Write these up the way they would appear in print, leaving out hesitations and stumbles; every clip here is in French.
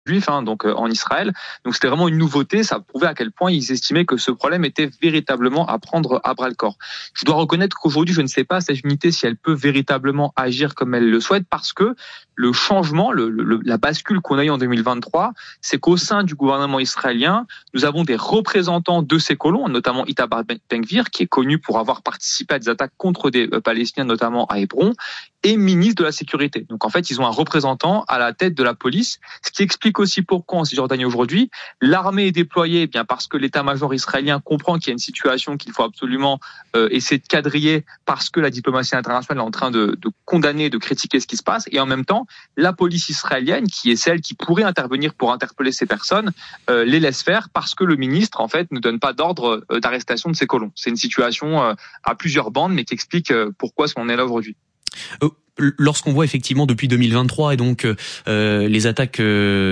juifs, donc en Israël. Donc c'était vraiment une nouveauté, ça prouvait à quel point ils estimaient que ce problème était véritablement à prendre à bras le corps. Je dois reconnaître qu'aujourd'hui, je ne sais pas cette unité si elle peut véritablement agir comme elle le souhaite, parce que le changement, la bascule qu'on a eu en 2023, c'est qu'au sein du gouvernement israélien, nous avons des représentants de ces colons, notamment Itamar Ben-Gvir, qui est connu pour avoir participé à des attaques contre des Palestiniens, notamment à Hébron, et ministre de la Sécurité. Donc en fait, ils ont un représentant à la tête de la police, ce qui explique aussi pourquoi en Cisjordanie aujourd'hui, l'armée est déployée, bien parce que l'état-major israélien comprend qu'il y a une situation qu'il faut absolument essayer de quadriller, parce que la diplomatie internationale est en train de condamner, de critiquer ce qui se passe, et en même temps, la police israélienne, qui est celle qui pourrait intervenir pour interpeller ces personnes, les laisse faire parce que le ministre, en fait, ne donne pas d'ordre d'arrestation de ces colons. C'est une situation à plusieurs bandes, mais qui explique pourquoi on est là aujourd'hui. Lorsqu'on voit effectivement depuis 2023 et donc les attaques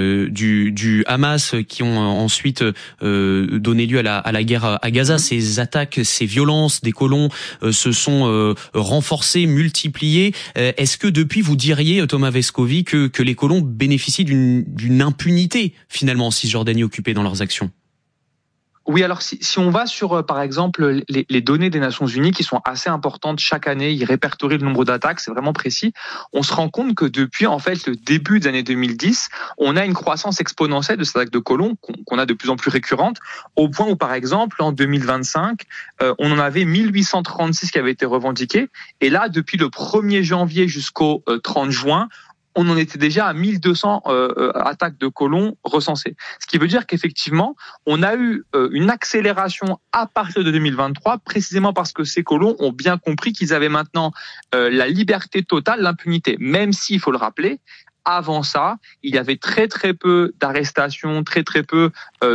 du Hamas qui ont ensuite donné lieu à la guerre à Gaza, ces attaques, ces violences des colons se sont renforcées, multipliées. Est-ce que depuis vous diriez, Thomas Vescovi, que les colons bénéficient d'une impunité finalement en Cisjordanie occupée dans leurs actions ? Oui, alors si on va sur, par exemple, les données des Nations Unies qui sont assez importantes chaque année, ils répertorient le nombre d'attaques, c'est vraiment précis, on se rend compte que depuis en fait le début des années 2010, on a une croissance exponentielle de ces attaques de colons qu'on a de plus en plus récurrentes, au point où par exemple en 2025, on en avait 1836 qui avaient été revendiquées, et là depuis le 1er janvier jusqu'au 30 juin, on en était déjà à 1200 attaques de colons recensées. Ce qui veut dire qu'effectivement, on a eu une accélération à partir de 2023, précisément parce que ces colons ont bien compris qu'ils avaient maintenant la liberté totale, l'impunité. Même s'il faut le rappeler, avant ça, il y avait très très peu d'arrestations, très très peu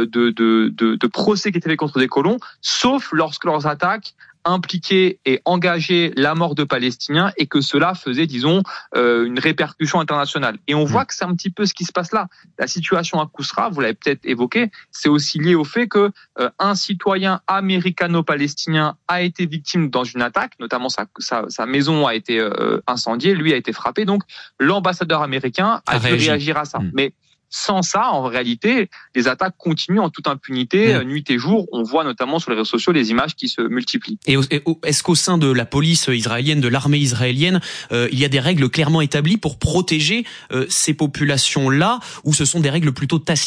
de procès qui étaient faits contre des colons, sauf lorsque leurs attaques impliquer et engager la mort de Palestiniens et que cela faisait, disons, une répercussion internationale. Et on voit que c'est un petit peu ce qui se passe là. La situation à Kousra, vous l'avez peut-être évoqué, c'est aussi lié au fait que un citoyen américano-palestinien a été victime dans une attaque, notamment sa maison a été incendiée, lui a été frappé, donc l'ambassadeur américain a dû réagir à ça. Mais sans ça, en réalité, les attaques continuent en toute impunité, nuit et jour. On voit notamment sur les réseaux sociaux les images qui se multiplient. Et est-ce qu'au sein de la police israélienne, de l'armée israélienne, il y a des règles clairement établies pour protéger ces populations-là, ou ce sont des règles plutôt tacites ?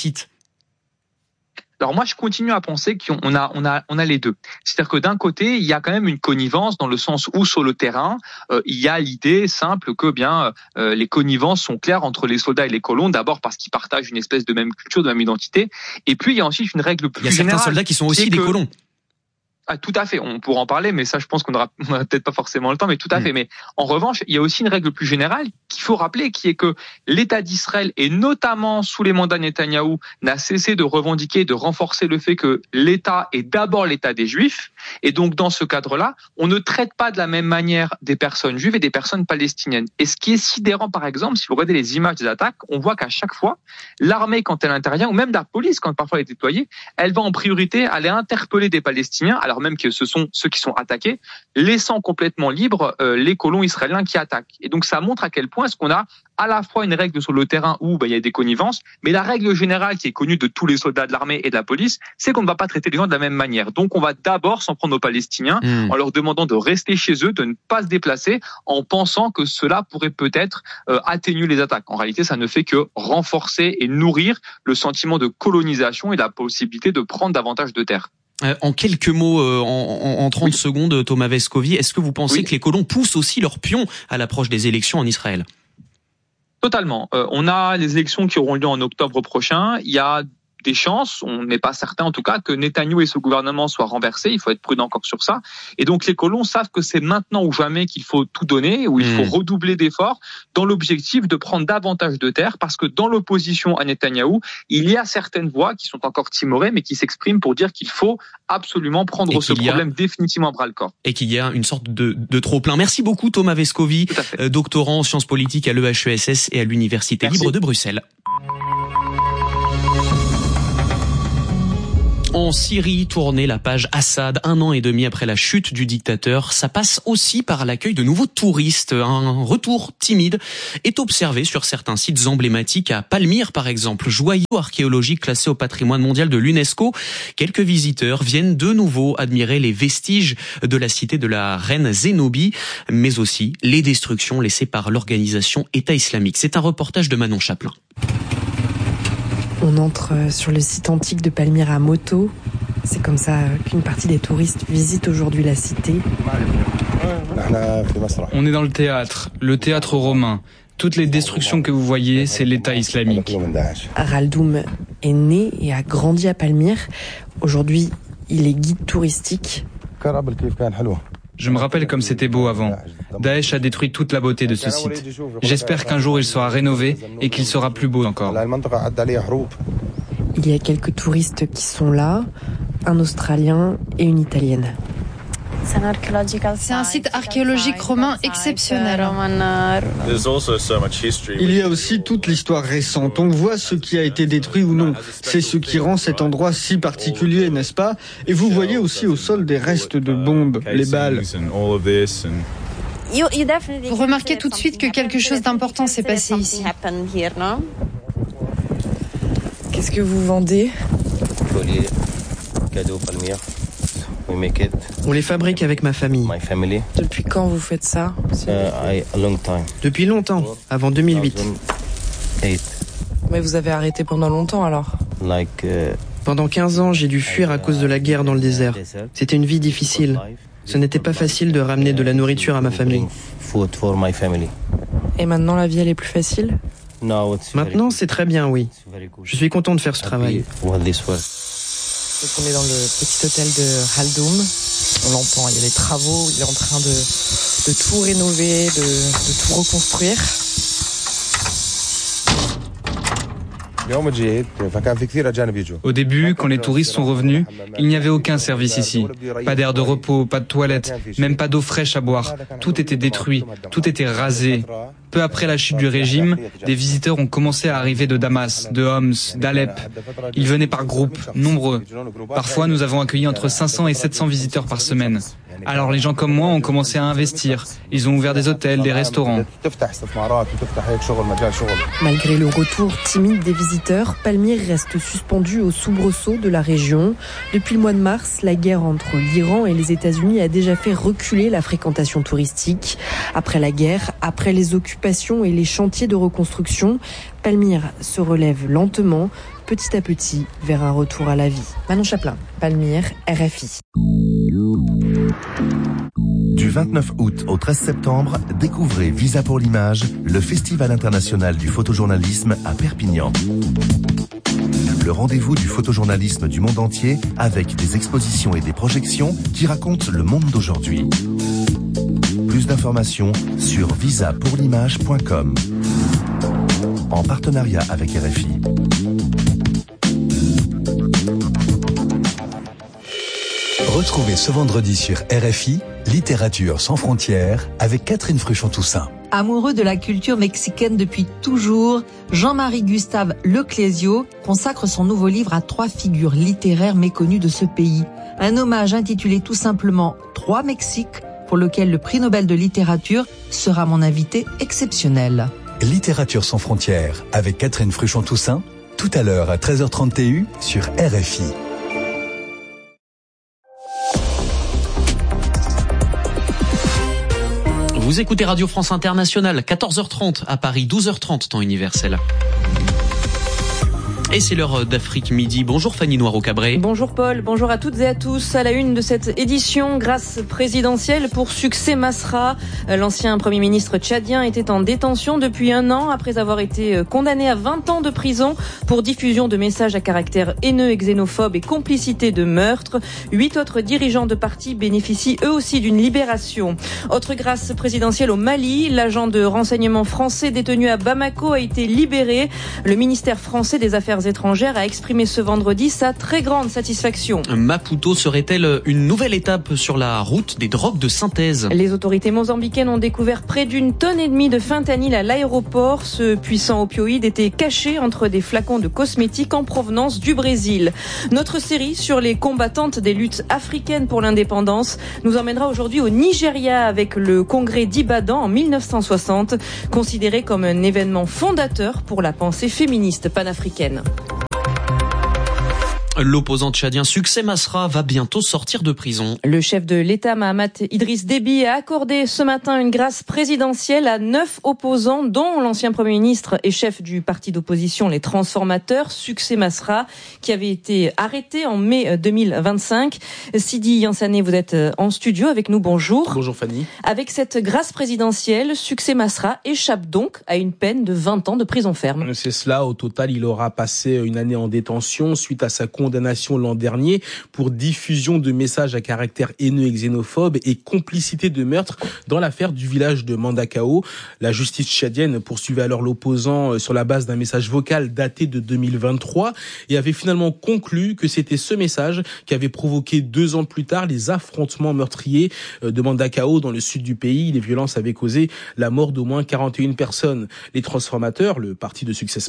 Alors moi, je continue à penser qu'on a les deux. C'est-à-dire que d'un côté, il y a quand même une connivence dans le sens où sur le terrain, il y a l'idée simple que les connivences sont claires entre les soldats et les colons. D'abord parce qu'ils partagent une espèce de même culture, de même identité. Et puis il y a ensuite une règle plus générale. Il y a certains soldats qui sont aussi des colons. Ah, tout à fait, on pourra en parler, mais ça, je pense qu'on aura peut-être pas forcément le temps, mais tout à fait. Mais en revanche, il y a aussi une règle plus générale qu'il faut rappeler, qui est que l'État d'Israël, et notamment sous les mandats Netanyahou, n'a cessé de revendiquer, de renforcer le fait que l'État est d'abord l'État des Juifs. Et donc, dans ce cadre-là, on ne traite pas de la même manière des personnes juives et des personnes palestiniennes. Et ce qui est sidérant, par exemple, si vous regardez les images des attaques, on voit qu'à chaque fois, l'armée, quand elle intervient, ou même la police, quand parfois elle est déployée, elle va en priorité aller interpeller des Palestiniens, alors même que ce sont ceux qui sont attaqués, laissant complètement libres les colons israéliens qui attaquent. Et donc ça montre à quel point est-ce qu'on a à la fois une règle sur le terrain où il y a des connivences, mais la règle générale qui est connue de tous les soldats de l'armée et de la police, c'est qu'on ne va pas traiter les gens de la même manière. Donc on va d'abord s'en prendre aux Palestiniens en leur demandant de rester chez eux, de ne pas se déplacer, en pensant que cela pourrait peut-être atténuer les attaques. En réalité, ça ne fait que renforcer et nourrir le sentiment de colonisation et la possibilité de prendre davantage de terre. En quelques mots, en 30 secondes, Thomas Vescovi, est-ce que vous pensez que les colons poussent aussi leurs pions à l'approche des élections en Israël ? Totalement. On a les élections qui auront lieu en octobre prochain. Il y a des chances, on n'est pas certain en tout cas, que Netanyahou et ce gouvernement soient renversés. Il faut être prudent encore sur ça. Et donc les colons savent que c'est maintenant ou jamais qu'il faut tout donner, où il faut redoubler d'efforts dans l'objectif de prendre davantage de terre, parce que dans l'opposition à Netanyahou, il y a certaines voix qui sont encore timorées, mais qui s'expriment pour dire qu'il faut absolument prendre ce problème définitivement à bras-le-corps. Et qu'il y a une sorte de trop-plein. Merci beaucoup Thomas Vescovi, doctorant en sciences politiques à l'EHESS et à l'Université libre de Bruxelles. En Syrie, tourner la page Assad 1 an et demi après la chute du dictateur, ça passe aussi par l'accueil de nouveaux touristes. Un retour timide est observé sur certains sites emblématiques à Palmyre par exemple, joyau archéologique classé au patrimoine mondial de l'UNESCO. Quelques visiteurs viennent de nouveau admirer les vestiges de la cité de la reine Zénobie, mais aussi les destructions laissées par l'organisation État islamique. C'est un reportage de Manon Chaplin. On entre sur le site antique de Palmyre à moto. C'est comme ça qu'une partie des touristes visitent aujourd'hui la cité. On est dans le théâtre romain. Toutes les destructions que vous voyez, c'est l'État islamique. Khaldoum est né et a grandi à Palmyre. Aujourd'hui, il est guide touristique. Je me rappelle comme c'était beau avant. Daesh a détruit toute la beauté de ce site. J'espère qu'un jour il sera rénové et qu'il sera plus beau encore. Il y a quelques touristes qui sont là, un Australien et une Italienne. C'est un site archéologique romain exceptionnel. Il y a aussi toute l'histoire récente. On voit ce qui a été détruit ou non. C'est ce qui rend cet endroit si particulier, n'est-ce pas? Et vous voyez aussi au sol des restes de bombes, les balles. Vous remarquez tout de suite que quelque chose d'important s'est passé ici. Qu'est-ce que vous vendez? Cadeau Palmyre. On les fabrique avec ma famille. Depuis quand vous faites ça? Depuis longtemps, avant 2008. Mais vous avez arrêté pendant longtemps alors? Pendant 15 ans, j'ai dû fuir à cause de la guerre dans le désert. C'était une vie difficile. Ce n'était pas facile de ramener de la nourriture à ma famille. Et maintenant, la vie, elle est plus facile? Maintenant, c'est très bien, oui. Je suis content de faire ce travail. Donc on est dans le petit hôtel de Khaldoum. On l'entend, il y a les travaux, il est en train de tout rénover, de tout reconstruire. Au début, quand les touristes sont revenus, il n'y avait aucun service ici. Pas d'air de repos, pas de toilettes, même pas d'eau fraîche à boire. Tout était détruit, tout était rasé. Peu après la chute du régime, des visiteurs ont commencé à arriver de Damas, de Homs, d'Alep. Ils venaient par groupes, nombreux. Parfois, nous avons accueilli entre 500 et 700 visiteurs par semaine. Alors les gens comme moi ont commencé à investir. Ils ont ouvert des hôtels, des restaurants. Malgré le retour timide des visiteurs, Palmyre reste suspendu au soubresaut de la région. Depuis le mois de mars, la guerre entre l'Iran et les États-Unis a déjà fait reculer la fréquentation touristique. Après la guerre, après les occupations et les chantiers de reconstruction, Palmyre se relève lentement, petit à petit, vers un retour à la vie. Manon Chaplin, Palmyre, RFI. Du 29 août au 13 septembre, découvrez Visa pour l'image, le Festival international du photojournalisme à Perpignan. Le rendez-vous du photojournalisme du monde entier avec des expositions et des projections qui racontent le monde d'aujourd'hui. Plus d'informations sur visapourlimage.com. En partenariat avec RFI. Retrouvez ce vendredi sur RFI Littérature sans frontières avec Catherine Fruchon-Toussaint. Amoureux de la culture mexicaine depuis toujours, Jean-Marie Gustave Leclésio consacre son nouveau livre à 3 figures littéraires méconnues de ce pays. Un hommage intitulé tout simplement 3 Mexiques, pour lequel le prix Nobel de littérature sera mon invité exceptionnel. Littérature sans frontières avec Catherine Fruchon-Toussaint, tout à l'heure à 13h30 TU sur RFI. Vous écoutez Radio France Internationale, 14h30 à Paris, 12h30 temps universel. Et c'est l'heure d'Afrique Midi. Bonjour Fanny Noiro-Cabré. Bonjour Paul, bonjour à toutes et à tous. À la une de cette édition, grâce présidentielle pour succès Masra. L'ancien Premier ministre tchadien était en détention depuis 1 an après avoir été condamné à 20 ans de prison pour diffusion de messages à caractère haineux et xénophobe et complicité de meurtre. 8 autres dirigeants de partis bénéficient eux aussi d'une libération. Autre grâce présidentielle au Mali, l'agent de renseignement français détenu à Bamako a été libéré. Le ministère français des Affaires Affaires étrangères a exprimé ce vendredi sa très grande satisfaction. Maputo serait-elle une nouvelle étape sur la route des drogues de synthèse ? Les autorités mozambicaines ont découvert près d'1,5 tonne de fentanyl à l'aéroport. Ce puissant opioïde était caché entre des flacons de cosmétiques en provenance du Brésil. Notre série sur les combattantes des luttes africaines pour l'indépendance nous emmènera aujourd'hui au Nigeria avec le congrès d'Ibadan en 1960, considéré comme un événement fondateur pour la pensée féministe panafricaine. L'opposant tchadien Succès Masra va bientôt sortir de prison. Le chef de l'État, Mahamat Idriss Déby, a accordé ce matin une grâce présidentielle à 9 opposants, dont l'ancien Premier ministre et chef du parti d'opposition Les Transformateurs, Succès Masra, qui avait été arrêté en mai 2025. Sidi Yansané, vous êtes en studio avec nous. Bonjour. Bonjour Fanny. Avec cette grâce présidentielle, Succès Masra échappe donc à une peine de 20 ans de prison ferme. C'est cela. Au total, il aura passé une année en détention suite à sa condamnation l'an dernier pour diffusion de messages à caractère haineux et xénophobe et complicité de meurtre dans l'affaire du village de Mandakao. La justice tchadienne poursuivait alors l'opposant sur la base d'un message vocal daté de 2023 et avait finalement conclu que c'était ce message qui avait provoqué 2 ans plus tard les affrontements meurtriers de Mandakao dans le sud du pays. Les violences avaient causé la mort d'au moins 41 personnes. Les Transformateurs, le parti de Succès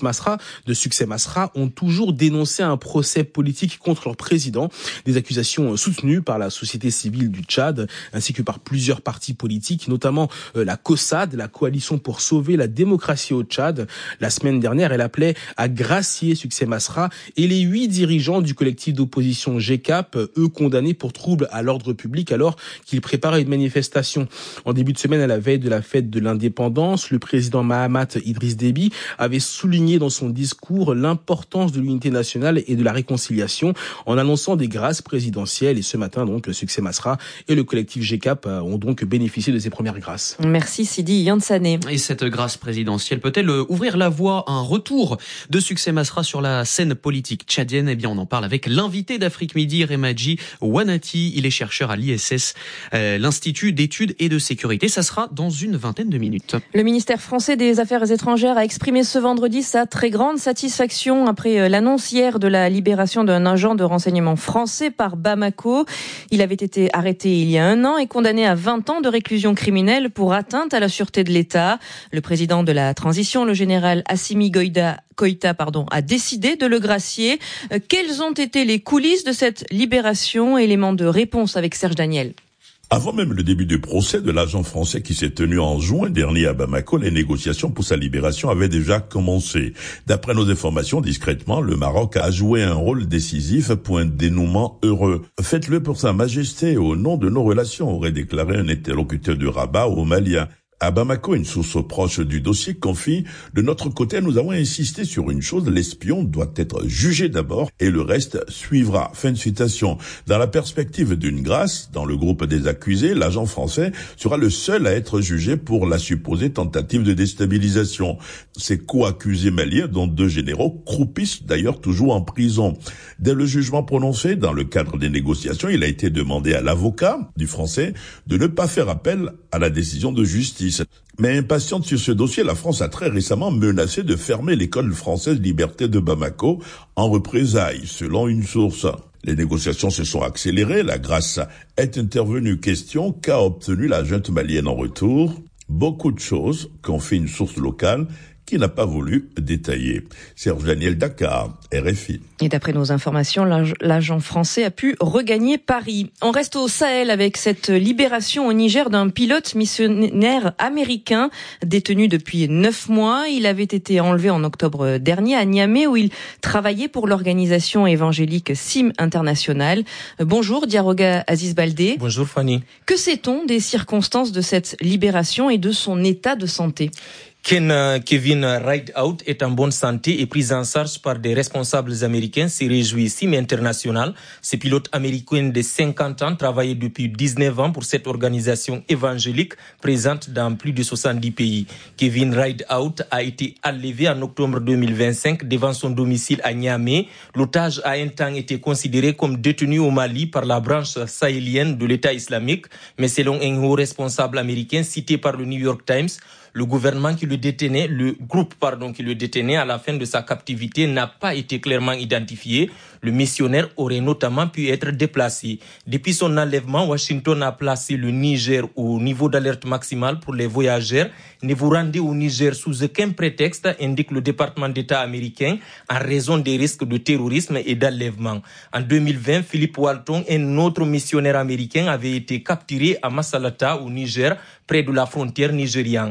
Masra, ont toujours dénoncé un procès politique contre leur président, des accusations soutenues par la société civile du Tchad, ainsi que par plusieurs partis politiques, notamment la COSAD, la Coalition pour sauver la démocratie au Tchad. La semaine dernière, elle appelait à gracier Succès Masra et les 8 dirigeants du collectif d'opposition GCAP, eux condamnés pour troubles à l'ordre public alors qu'ils préparaient une manifestation. En début de semaine, à la veille de la fête de l'indépendance, le président Mahamat Idriss Déby avait souligné dans son discours l'importance de l'unité nationale et de la réconciliation en annonçant des grâces présidentielles. Et ce matin, donc, le Succès Masra et le collectif GCAP ont donc bénéficié de ces premières grâces. Merci Sidi Yansané. Et cette grâce présidentielle peut-elle ouvrir la voie à un retour de Succès Masra sur la scène politique tchadienne ? Eh bien, on en parle avec l'invité d'Afrique Midi, Remaji Wanati. Il est chercheur à l'ISS, l'Institut d'études et de sécurité. Ça sera dans une vingtaine de minutes. Le ministère français des Affaires étrangères a exprimé ce vendredi sa très grande satisfaction après l'annonce hier de la libération d'un agent de renseignement français par Bamako. Il avait été arrêté il y a 1 an et condamné à 20 ans de réclusion criminelle pour atteinte à la sûreté de l'État. Le président de la transition, le général Assimi Goïta, a décidé de le gracier. Quelles ont été les coulisses de cette libération ? Élément de réponse avec Serge Daniel. Avant même le début du procès de l'agent français qui s'est tenu en juin dernier à Bamako, les négociations pour sa libération avaient déjà commencé. D'après nos informations, discrètement, le Maroc a joué un rôle décisif pour un dénouement heureux. Faites-le pour Sa Majesté, au nom de nos relations, aurait déclaré un interlocuteur de Rabat aux Maliens. À Bamako, une source proche du dossier confie « De notre côté, nous avons insisté sur une chose, l'espion doit être jugé d'abord et le reste suivra. » Fin de citation. Dans la perspective d'une grâce, dans le groupe des accusés, l'agent français sera le seul à être jugé pour la supposée tentative de déstabilisation. Ses co-accusés maliens, dont 2 généraux, croupissent d'ailleurs toujours en prison. Dès le jugement prononcé, dans le cadre des négociations, il a été demandé à l'avocat du français de ne pas faire appel à la décision de justice. Mais impatiente sur ce dossier, la France a très récemment menacé de fermer l'école française Liberté de Bamako en représailles, selon une source. Les négociations se sont accélérées, la grâce est intervenue. Question, qu'a obtenu la junte malienne en retour ? Beaucoup de choses, confie une source locale qui n'a pas voulu détailler. Serge Daniel, Dakar, RFI. Et d'après nos informations, l'agent français a pu regagner Paris. On reste au Sahel avec cette libération au Niger d'un pilote missionnaire américain détenu depuis 9 mois. Il avait été enlevé en octobre dernier à Niamey où il travaillait pour l'organisation évangélique SIM International. Bonjour Diaroga Aziz Baldé. Bonjour Fanny. Que sait-on des circonstances de cette libération et de son état de santé ? Kevin Rideout est en bonne santé et pris en charge par des responsables américains, se réjouit SIM International. Ce pilote américain de 50 ans travaillait depuis 19 ans pour cette organisation évangélique présente dans plus de 70 pays. Kevin Rideout a été enlevé en octobre 2025 devant son domicile à Niamey. L'otage a un temps été considéré comme détenu au Mali par la branche sahélienne de l'État islamique. Mais selon un haut responsable américain cité par le New York Times, Le groupe qui le détenait à la fin de sa captivité n'a pas été clairement identifié. Le missionnaire aurait notamment pu être déplacé. Depuis son enlèvement, Washington a placé le Niger au niveau d'alerte maximale pour les voyageurs. Ne vous rendez au Niger sous aucun prétexte, indique le département d'État américain, en raison des risques de terrorisme et d'enlèvement. En 2020, Philippe Walton, un autre missionnaire américain, avait été capturé à Massalata, au Niger, près de la frontière nigériane.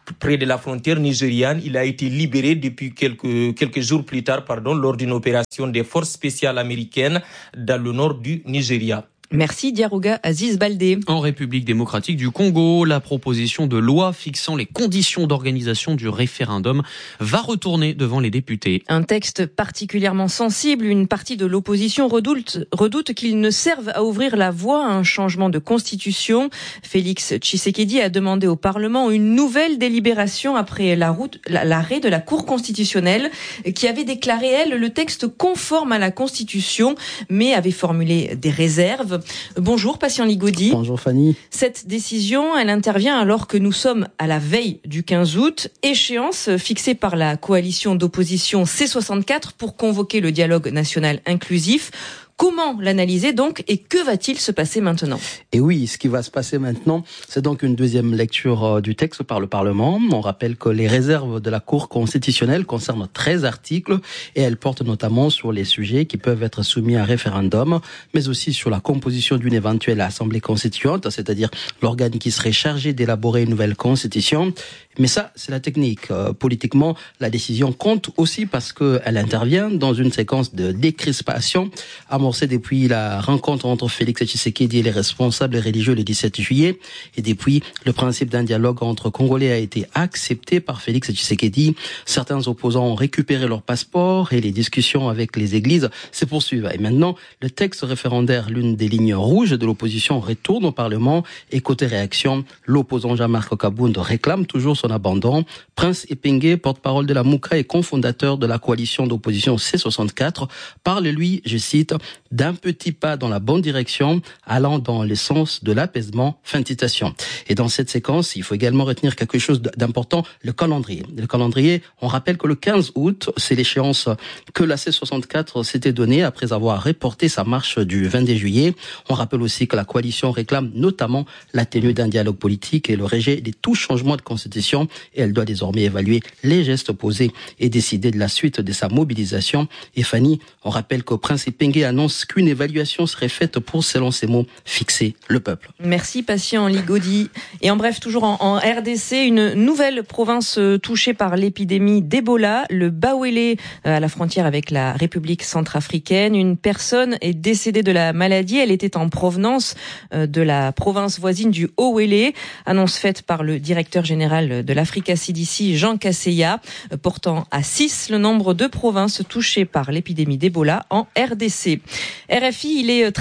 Il a été libéré depuis quelques jours plus tard, lors d'une opération des forces spéciales américaines dans le nord du Nigeria. Merci Diarouga Aziz Baldé. En République démocratique du Congo, la proposition de loi fixant les conditions d'organisation du référendum va retourner devant les députés. Un texte particulièrement sensible, une partie de l'opposition redoute qu'il ne serve à ouvrir la voie à un changement de constitution. Félix Tshisekedi a demandé au Parlement une nouvelle délibération après l'arrêt de la Cour constitutionnelle qui avait déclaré, elle, le texte conforme à la Constitution, mais avait formulé des réserves. Bonjour Patient Ligaudy. Bonjour Fanny. Cette décision, elle intervient alors que nous sommes à la veille du 15 août, échéance fixée par la coalition d'opposition C64 pour convoquer le dialogue national inclusif. Comment l'analyser donc et que va-t-il se passer maintenant ? Et oui, ce qui va se passer maintenant, c'est donc une deuxième lecture du texte par le Parlement. On rappelle que les réserves de la Cour constitutionnelle concernent 13 articles et elles portent notamment sur les sujets qui peuvent être soumis à référendum, mais aussi sur la composition d'une éventuelle assemblée constituante, c'est-à-dire l'organe qui serait chargé d'élaborer une nouvelle constitution. Mais ça, c'est la technique. Politiquement, la décision compte aussi parce qu'elle intervient dans une séquence de décrispation amorcée depuis la rencontre entre Félix Tshisekedi et les responsables religieux le 17 juillet. Et depuis, le principe d'un dialogue entre Congolais a été accepté par Félix Tshisekedi. Certains opposants ont récupéré leur passeport et les discussions avec les églises se poursuivent. Et maintenant, le texte référendaire, l'une des lignes rouges de l'opposition, retourne au Parlement. Et côté réaction, l'opposant Jean-Marc Kabound réclame toujours son abandon. Prince Epenge, porte-parole de la Mouka et cofondateur de la coalition d'opposition C64, parle, lui, je cite, d'un petit pas dans la bonne direction, allant dans le sens de l'apaisement. Fin de citation. Et dans cette séquence, il faut également retenir quelque chose d'important, le calendrier. Le calendrier, on rappelle que le 15 août, c'est l'échéance que la C64 s'était donnée après avoir reporté sa marche du 22 juillet. On rappelle aussi que la coalition réclame notamment la tenue d'un dialogue politique et le rejet de tout changement de constitution. Et elle doit désormais évaluer les gestes posés et décider de la suite de sa mobilisation. Et Fanny, on rappelle que Prince Epenge annonce qu'une évaluation serait faite pour, selon ses mots, fixer le peuple. Merci Patient Ligaudy. Et en bref, toujours en RDC, une nouvelle province touchée par l'épidémie d'Ebola, le Bawele, à la frontière avec la République centrafricaine. Une personne est décédée de la maladie. Elle était en provenance de la province voisine du Haut-Wele. Annonce faite par le directeur général de l'Africa CDC, Jean Kaseya, portant à 6 le nombre de provinces touchées par l'épidémie d'Ebola en RDC. RFI, il est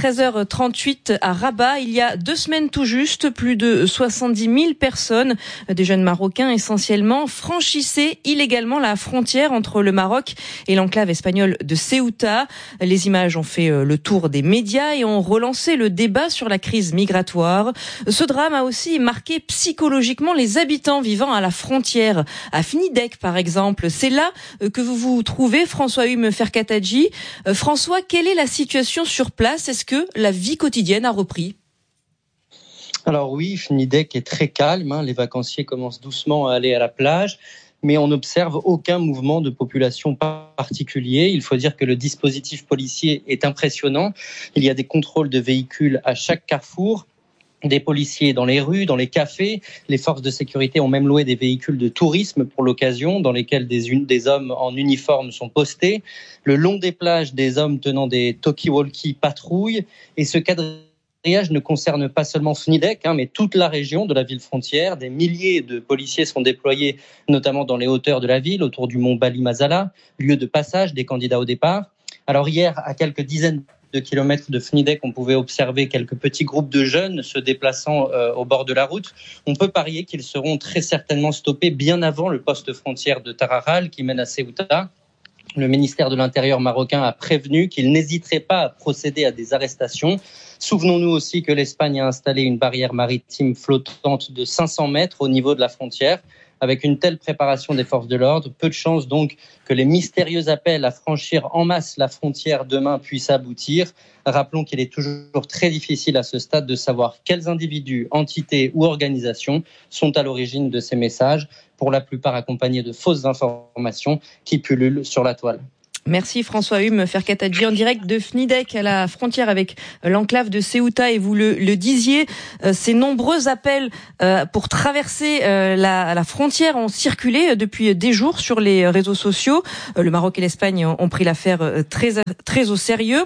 13h38 à Rabat. Il y a 2 semaines tout juste, plus de 70 000 personnes, des jeunes Marocains essentiellement, franchissaient illégalement la frontière entre le Maroc et l'enclave espagnole de Ceuta. Les images ont fait le tour des médias et ont relancé le débat sur la crise migratoire. Ce drame a aussi marqué psychologiquement les habitants vivant à la frontière, à Fnidek par exemple. C'est là que vous vous trouvez, François-Hume Ferkatadji. François, quelle est la situation sur place ? Est-ce que la vie quotidienne a repris ? Alors oui, Fnidek est très calme. Les vacanciers commencent doucement à aller à la plage, mais on n'observe aucun mouvement de population particulier. Il faut dire que le dispositif policier est impressionnant. Il y a des contrôles de véhicules à chaque carrefour. Des policiers dans les rues, dans les cafés. Les forces de sécurité ont même loué des véhicules de tourisme pour l'occasion, dans lesquels des hommes en uniforme sont postés. Le long des plages, des hommes tenant des talkie-walkie patrouillent. Et ce quadrillage ne concerne pas seulement Fnidek, mais toute la région de la ville frontière. Des milliers de policiers sont déployés, notamment dans les hauteurs de la ville, autour du mont Bali Mazala, lieu de passage des candidats au départ. Alors hier, à quelques dizaines de kilomètres de Fnidek, on pouvait observer quelques petits groupes de jeunes se déplaçant au bord de la route. On peut parier qu'ils seront très certainement stoppés bien avant le poste frontière de Tararal qui mène à Ceuta. Le ministère de l'Intérieur marocain a prévenu qu'il n'hésiterait pas à procéder à des arrestations. Souvenons-nous aussi que l'Espagne a installé une barrière maritime flottante de 500 mètres au niveau de la frontière, Avec une telle préparation des forces de l'ordre, peu de chances donc que les mystérieux appels à franchir en masse la frontière demain puissent aboutir. Rappelons qu'il est toujours très difficile à ce stade de savoir quels individus, entités ou organisations sont à l'origine de ces messages, pour la plupart accompagnés de fausses informations qui pullulent sur la toile. Merci François Hume, Ferkatadji en direct de FNIDEC à la frontière avec l'enclave de Ceuta, et vous le disiez, ces nombreux appels pour traverser la frontière ont circulé depuis des jours sur les réseaux sociaux. Le Maroc et l'Espagne ont pris l'affaire très au sérieux.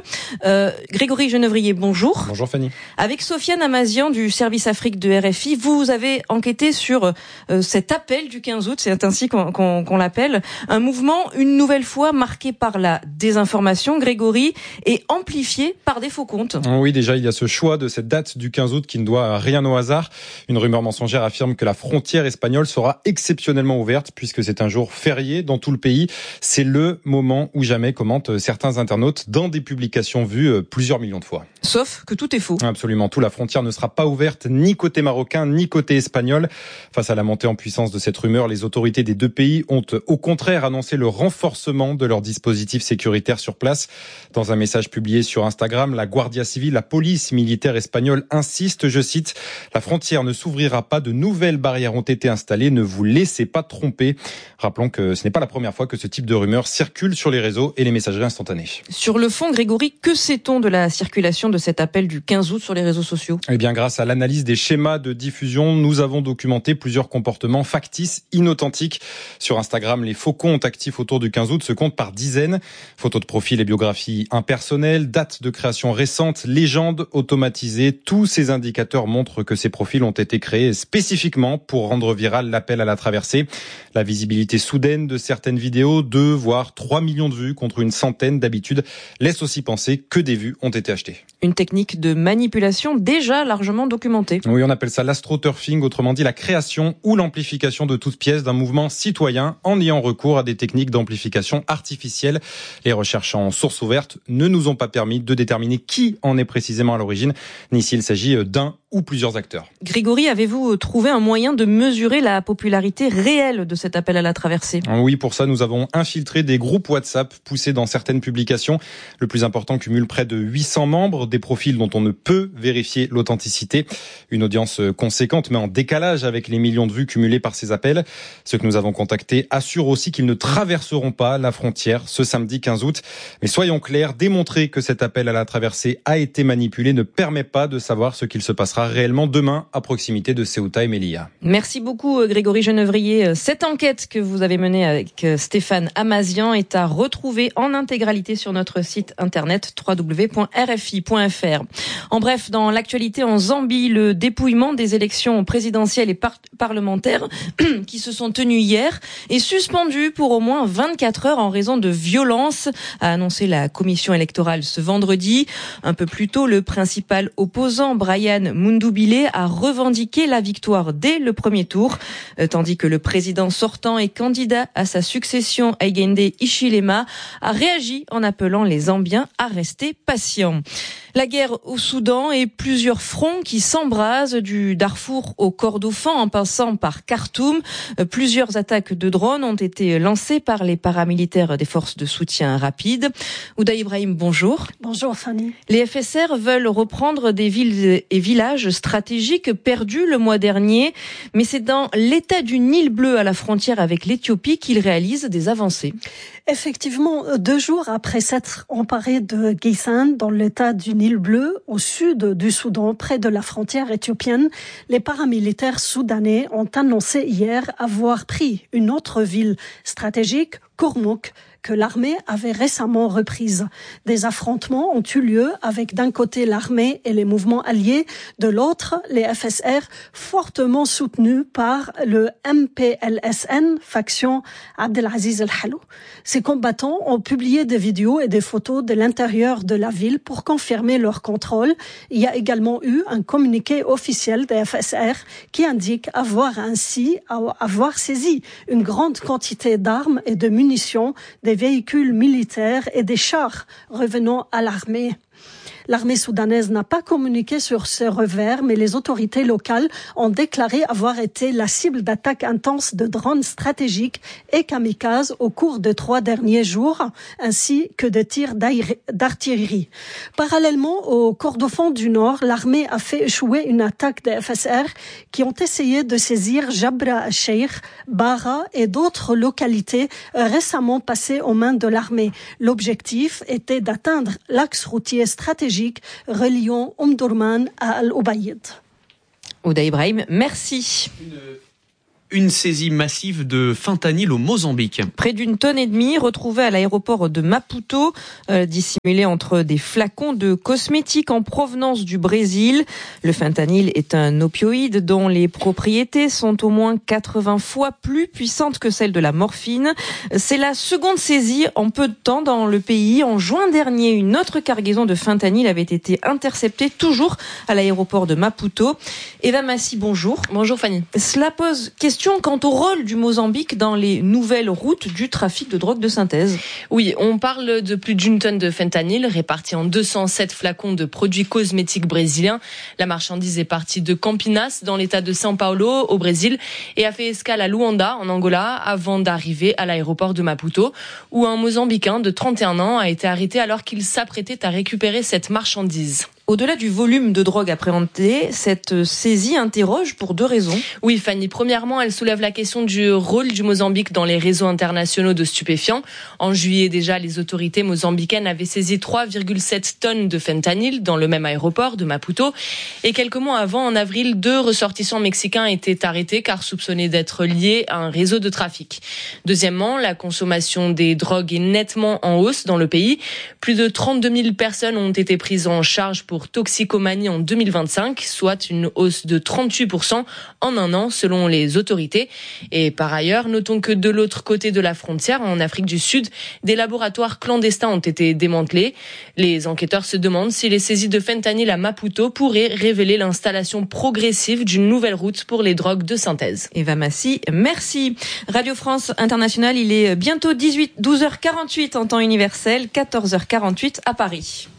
Grégory Genevrier, bonjour. Bonjour Fanny. Avec Sofiane Amazian du service Afrique de RFI, vous avez enquêté sur cet appel du 15 août, c'est ainsi qu'on l'appelle, un mouvement une nouvelle fois marqué par la désinformation, Grégory, et amplifié par des faux comptes. Oui, déjà, il y a ce choix de cette date du 15 août qui ne doit rien au hasard. Une rumeur mensongère affirme que la frontière espagnole sera exceptionnellement ouverte puisque c'est un jour férié dans tout le pays. C'est le moment ou jamais, commentent certains internautes dans des publications vues plusieurs millions de fois. Sauf que tout est faux. Absolument tout. La frontière ne sera pas ouverte ni côté marocain ni côté espagnol. Face à la montée en puissance de cette rumeur, les autorités des deux pays ont au contraire annoncé le renforcement de leur dispositif sécuritaire sur place. Dans un message publié sur Instagram, la Guardia Civile, la police militaire espagnole insiste, je cite, « La frontière ne s'ouvrira pas, de nouvelles barrières ont été installées, ne vous laissez pas tromper ». Rappelons que ce n'est pas la première fois que ce type de rumeurs circule sur les réseaux et les messageries instantanées. Sur le fond, Grégory, que sait-on de la circulation de cet appel du 15 août sur les réseaux sociaux ? Eh bien, grâce à l'analyse des schémas de diffusion, nous avons documenté plusieurs comportements factices, inauthentiques. Sur Instagram, les faux comptes actifs autour du 15 août se comptent par dizaines. Photos de profil et biographies impersonnelles, dates de création récentes, légendes automatisées. Tous ces indicateurs montrent que ces profils ont été créés spécifiquement pour rendre viral l'appel à la traversée. La visibilité soudaine de certaines vidéos, 2 voire 3 millions de vues contre une centaine d'habitude, laisse aussi penser que des vues ont été achetées. Une technique de manipulation déjà largement documentée. Oui, on appelle ça l'astroturfing, autrement dit la création ou l'amplification de toute pièce d'un mouvement citoyen en ayant recours à des techniques d'amplification artificielle. Les recherches en source ouverte ne nous ont pas permis de déterminer qui en est précisément à l'origine, ni s'il s'agit d'un ou plusieurs acteurs. Grégory, avez-vous trouvé un moyen de mesurer la popularité réelle de cet appel à la traversée ? Oui, pour ça, nous avons infiltré des groupes WhatsApp poussés dans certaines publications. Le plus important cumule près de 800 membres, des profils dont on ne peut vérifier l'authenticité. Une audience conséquente, mais en décalage avec les millions de vues cumulées par ces appels. Ceux que nous avons contactés assurent aussi qu'ils ne traverseront pas la frontière ce samedi 15 août. Mais soyons clairs, démontrer que cet appel à la traversée a été manipulé ne permet pas de savoir ce qu'il se passera réellement demain à proximité de Ceuta et Melilla. Merci beaucoup Grégory Genevrier. Cette enquête que vous avez menée avec Stéphane Amazian est à retrouver en intégralité sur notre site internet www.rfi.fr. En bref, dans l'actualité en Zambie, le dépouillement des élections présidentielles et parlementaires qui se sont tenues hier est suspendu pour au moins 24 heures en raison de violences, a annoncé la commission électorale ce vendredi. Un peu plus tôt, le principal opposant, Brian Mundubile, a revendiqué la victoire dès le premier tour, tandis que le président sortant et candidat à sa succession, Hakainde Hichilema, a réagi en appelant les Zambiens à rester patients. La guerre au Soudan et plusieurs fronts qui s'embrasent du Darfour au Kordofan en passant par Khartoum. Plusieurs attaques de drones ont été lancées par les paramilitaires des forces de soutien rapide. Ouda Ibrahim, bonjour. Bonjour Fanny. Les FSR veulent reprendre des villes et villages stratégiques perdus le mois dernier, mais c'est dans l'état du Nil bleu à la frontière avec l'Éthiopie qu'ils réalisent des avancées. Effectivement, 2 jours après s'être emparés de Geysan, dans l'état du Nil bleu, au sud du Soudan, près de la frontière éthiopienne, les paramilitaires soudanais ont annoncé hier avoir pris une autre ville stratégique, Kurmuk, que l'armée avait récemment reprise. Des affrontements ont eu lieu avec d'un côté l'armée et les mouvements alliés, de l'autre les FSR fortement soutenus par le MPLSN, faction Abdelaziz El-Halou. Ces combattants ont publié des vidéos et des photos de l'intérieur de la ville pour confirmer leur contrôle. Il y a également eu un communiqué officiel des FSR qui indique avoir saisi une grande quantité d'armes et de munitions, des véhicules militaires et des chars revenant à l'armée. L'armée soudanaise n'a pas communiqué sur ce revers, mais les autorités locales ont déclaré avoir été la cible d'attaques intenses de drones stratégiques et kamikazes au cours des 3 derniers jours, ainsi que de tirs d'artillerie. Parallèlement au Kordofan du Nord, l'armée a fait échouer une attaque des FSR qui ont essayé de saisir Jabra al-Sheikh, Bara et d'autres localités récemment passées aux mains de l'armée. L'objectif était d'atteindre l'axe routier stratégique reliant Omdurman à Al-Ubaïd. Ouda Ibrahim, merci. Une saisie massive de fentanyl au Mozambique. Près d'1,5 tonnes retrouvées à l'aéroport de Maputo, dissimulées entre des flacons de cosmétiques en provenance du Brésil. Le fentanyl est un opioïde dont les propriétés sont au moins 80 fois plus puissantes que celles de la morphine. C'est la seconde saisie en peu de temps dans le pays. En juin dernier, une autre cargaison de fentanyl avait été interceptée, toujours à l'aéroport de Maputo. Eva Massi, bonjour. Bonjour Fanny. Cela pose question quant au rôle du Mozambique dans les nouvelles routes du trafic de drogue de synthèse. Oui, on parle de plus d'1 tonne de fentanyl réparti en 207 flacons de produits cosmétiques brésiliens. La marchandise est partie de Campinas dans l'état de São Paulo au Brésil et a fait escale à Luanda en Angola avant d'arriver à l'aéroport de Maputo où un Mozambicain de 31 ans a été arrêté alors qu'il s'apprêtait à récupérer cette marchandise. Au-delà du volume de drogue appréhendé, cette saisie interroge pour 2 raisons. Oui, Fanny. Premièrement, elle soulève la question du rôle du Mozambique dans les réseaux internationaux de stupéfiants. En juillet déjà, les autorités mozambicaines avaient saisi 3,7 tonnes de fentanyl dans le même aéroport de Maputo. Et quelques mois avant, en avril, 2 ressortissants mexicains étaient arrêtés car soupçonnés d'être liés à un réseau de trafic. Deuxièmement, la consommation des drogues est nettement en hausse dans le pays. Plus de 32 000 personnes ont été prises en charge pour toxicomanie en 2025, soit une hausse de 38% en un an selon les autorités. Et par ailleurs, notons que de l'autre côté de la frontière, en Afrique du Sud, des laboratoires clandestins ont été démantelés. Les enquêteurs se demandent si les saisies de fentanyl à Maputo pourraient révéler l'installation progressive d'une nouvelle route pour les drogues de synthèse. Eva Massi, merci. Radio France Internationale, il est bientôt 12h48 en temps universel, 14h48 à Paris.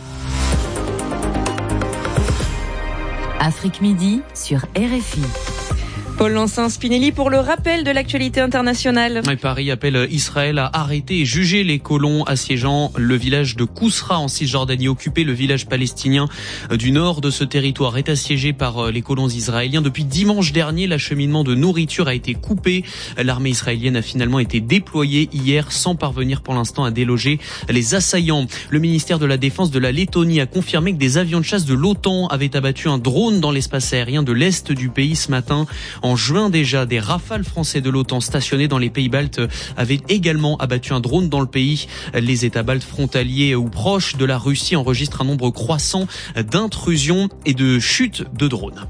Afrique Midi sur RFI. Paul Lancin-Spinelli pour le rappel de l'actualité internationale. Paris appelle Israël à arrêter et juger les colons assiégeant le village de Kousra en Cisjordanie occupé. Le village palestinien du nord de ce territoire est assiégé par les colons israéliens. Depuis dimanche dernier, l'acheminement de nourriture a été coupé. L'armée israélienne a finalement été déployée hier sans parvenir pour l'instant à déloger les assaillants. Le ministère de la Défense de la Lettonie a confirmé que des avions de chasse de l'OTAN avaient abattu un drone dans l'espace aérien de l'est du pays ce matin. En juin déjà, des rafales français de l'OTAN stationnés dans les pays baltes avaient également abattu un drone dans le pays. Les États baltes frontaliers ou proches de la Russie enregistrent un nombre croissant d'intrusions et de chutes de drones.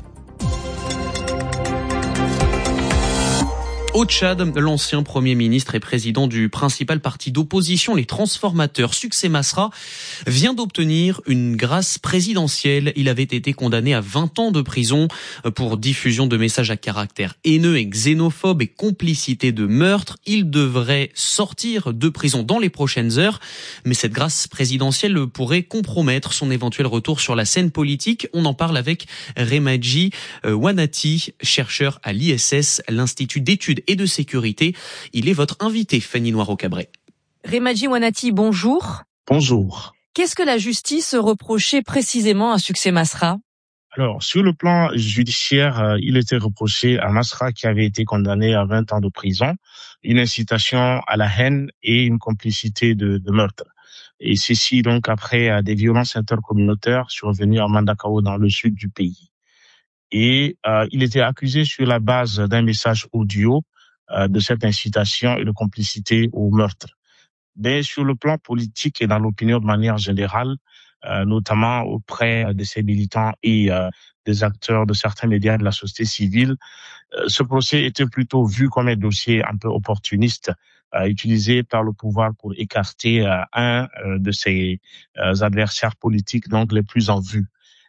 Au Tchad, l'ancien Premier ministre et président du principal parti d'opposition, les Transformateurs, Succès Masra, vient d'obtenir une grâce présidentielle. Il avait été condamné à 20 ans de prison pour diffusion de messages à caractère haineux et xénophobe et complicité de meurtre. Il devrait sortir de prison dans les prochaines heures. Mais cette grâce présidentielle pourrait compromettre son éventuel retour sur la scène politique. On en parle avec Remadji Wanati, chercheur à l'ISS, l'Institut d'études et de sécurité. Il est votre invité, Fanny Noiro-Cabré. Remadji Wanati, bonjour. Bonjour. Qu'est-ce que la justice reprochait précisément à Succès Masra ? Alors, sur le plan judiciaire, il était reproché à Masra, qui avait été condamné à 20 ans de prison, une incitation à la haine et une complicité de meurtre. Et ceci donc après des violences intercommunautaires survenues à Mandakao dans le sud du pays. Et il était accusé sur la base d'un message audio de cette incitation et de complicité au meurtre. Mais sur le plan politique et dans l'opinion de manière générale, notamment auprès de ces militants et des acteurs de certains médias de la société civile, ce procès était plutôt vu comme un dossier un peu opportuniste, utilisé par le pouvoir pour écarter un de ses adversaires politiques, donc les plus en vue.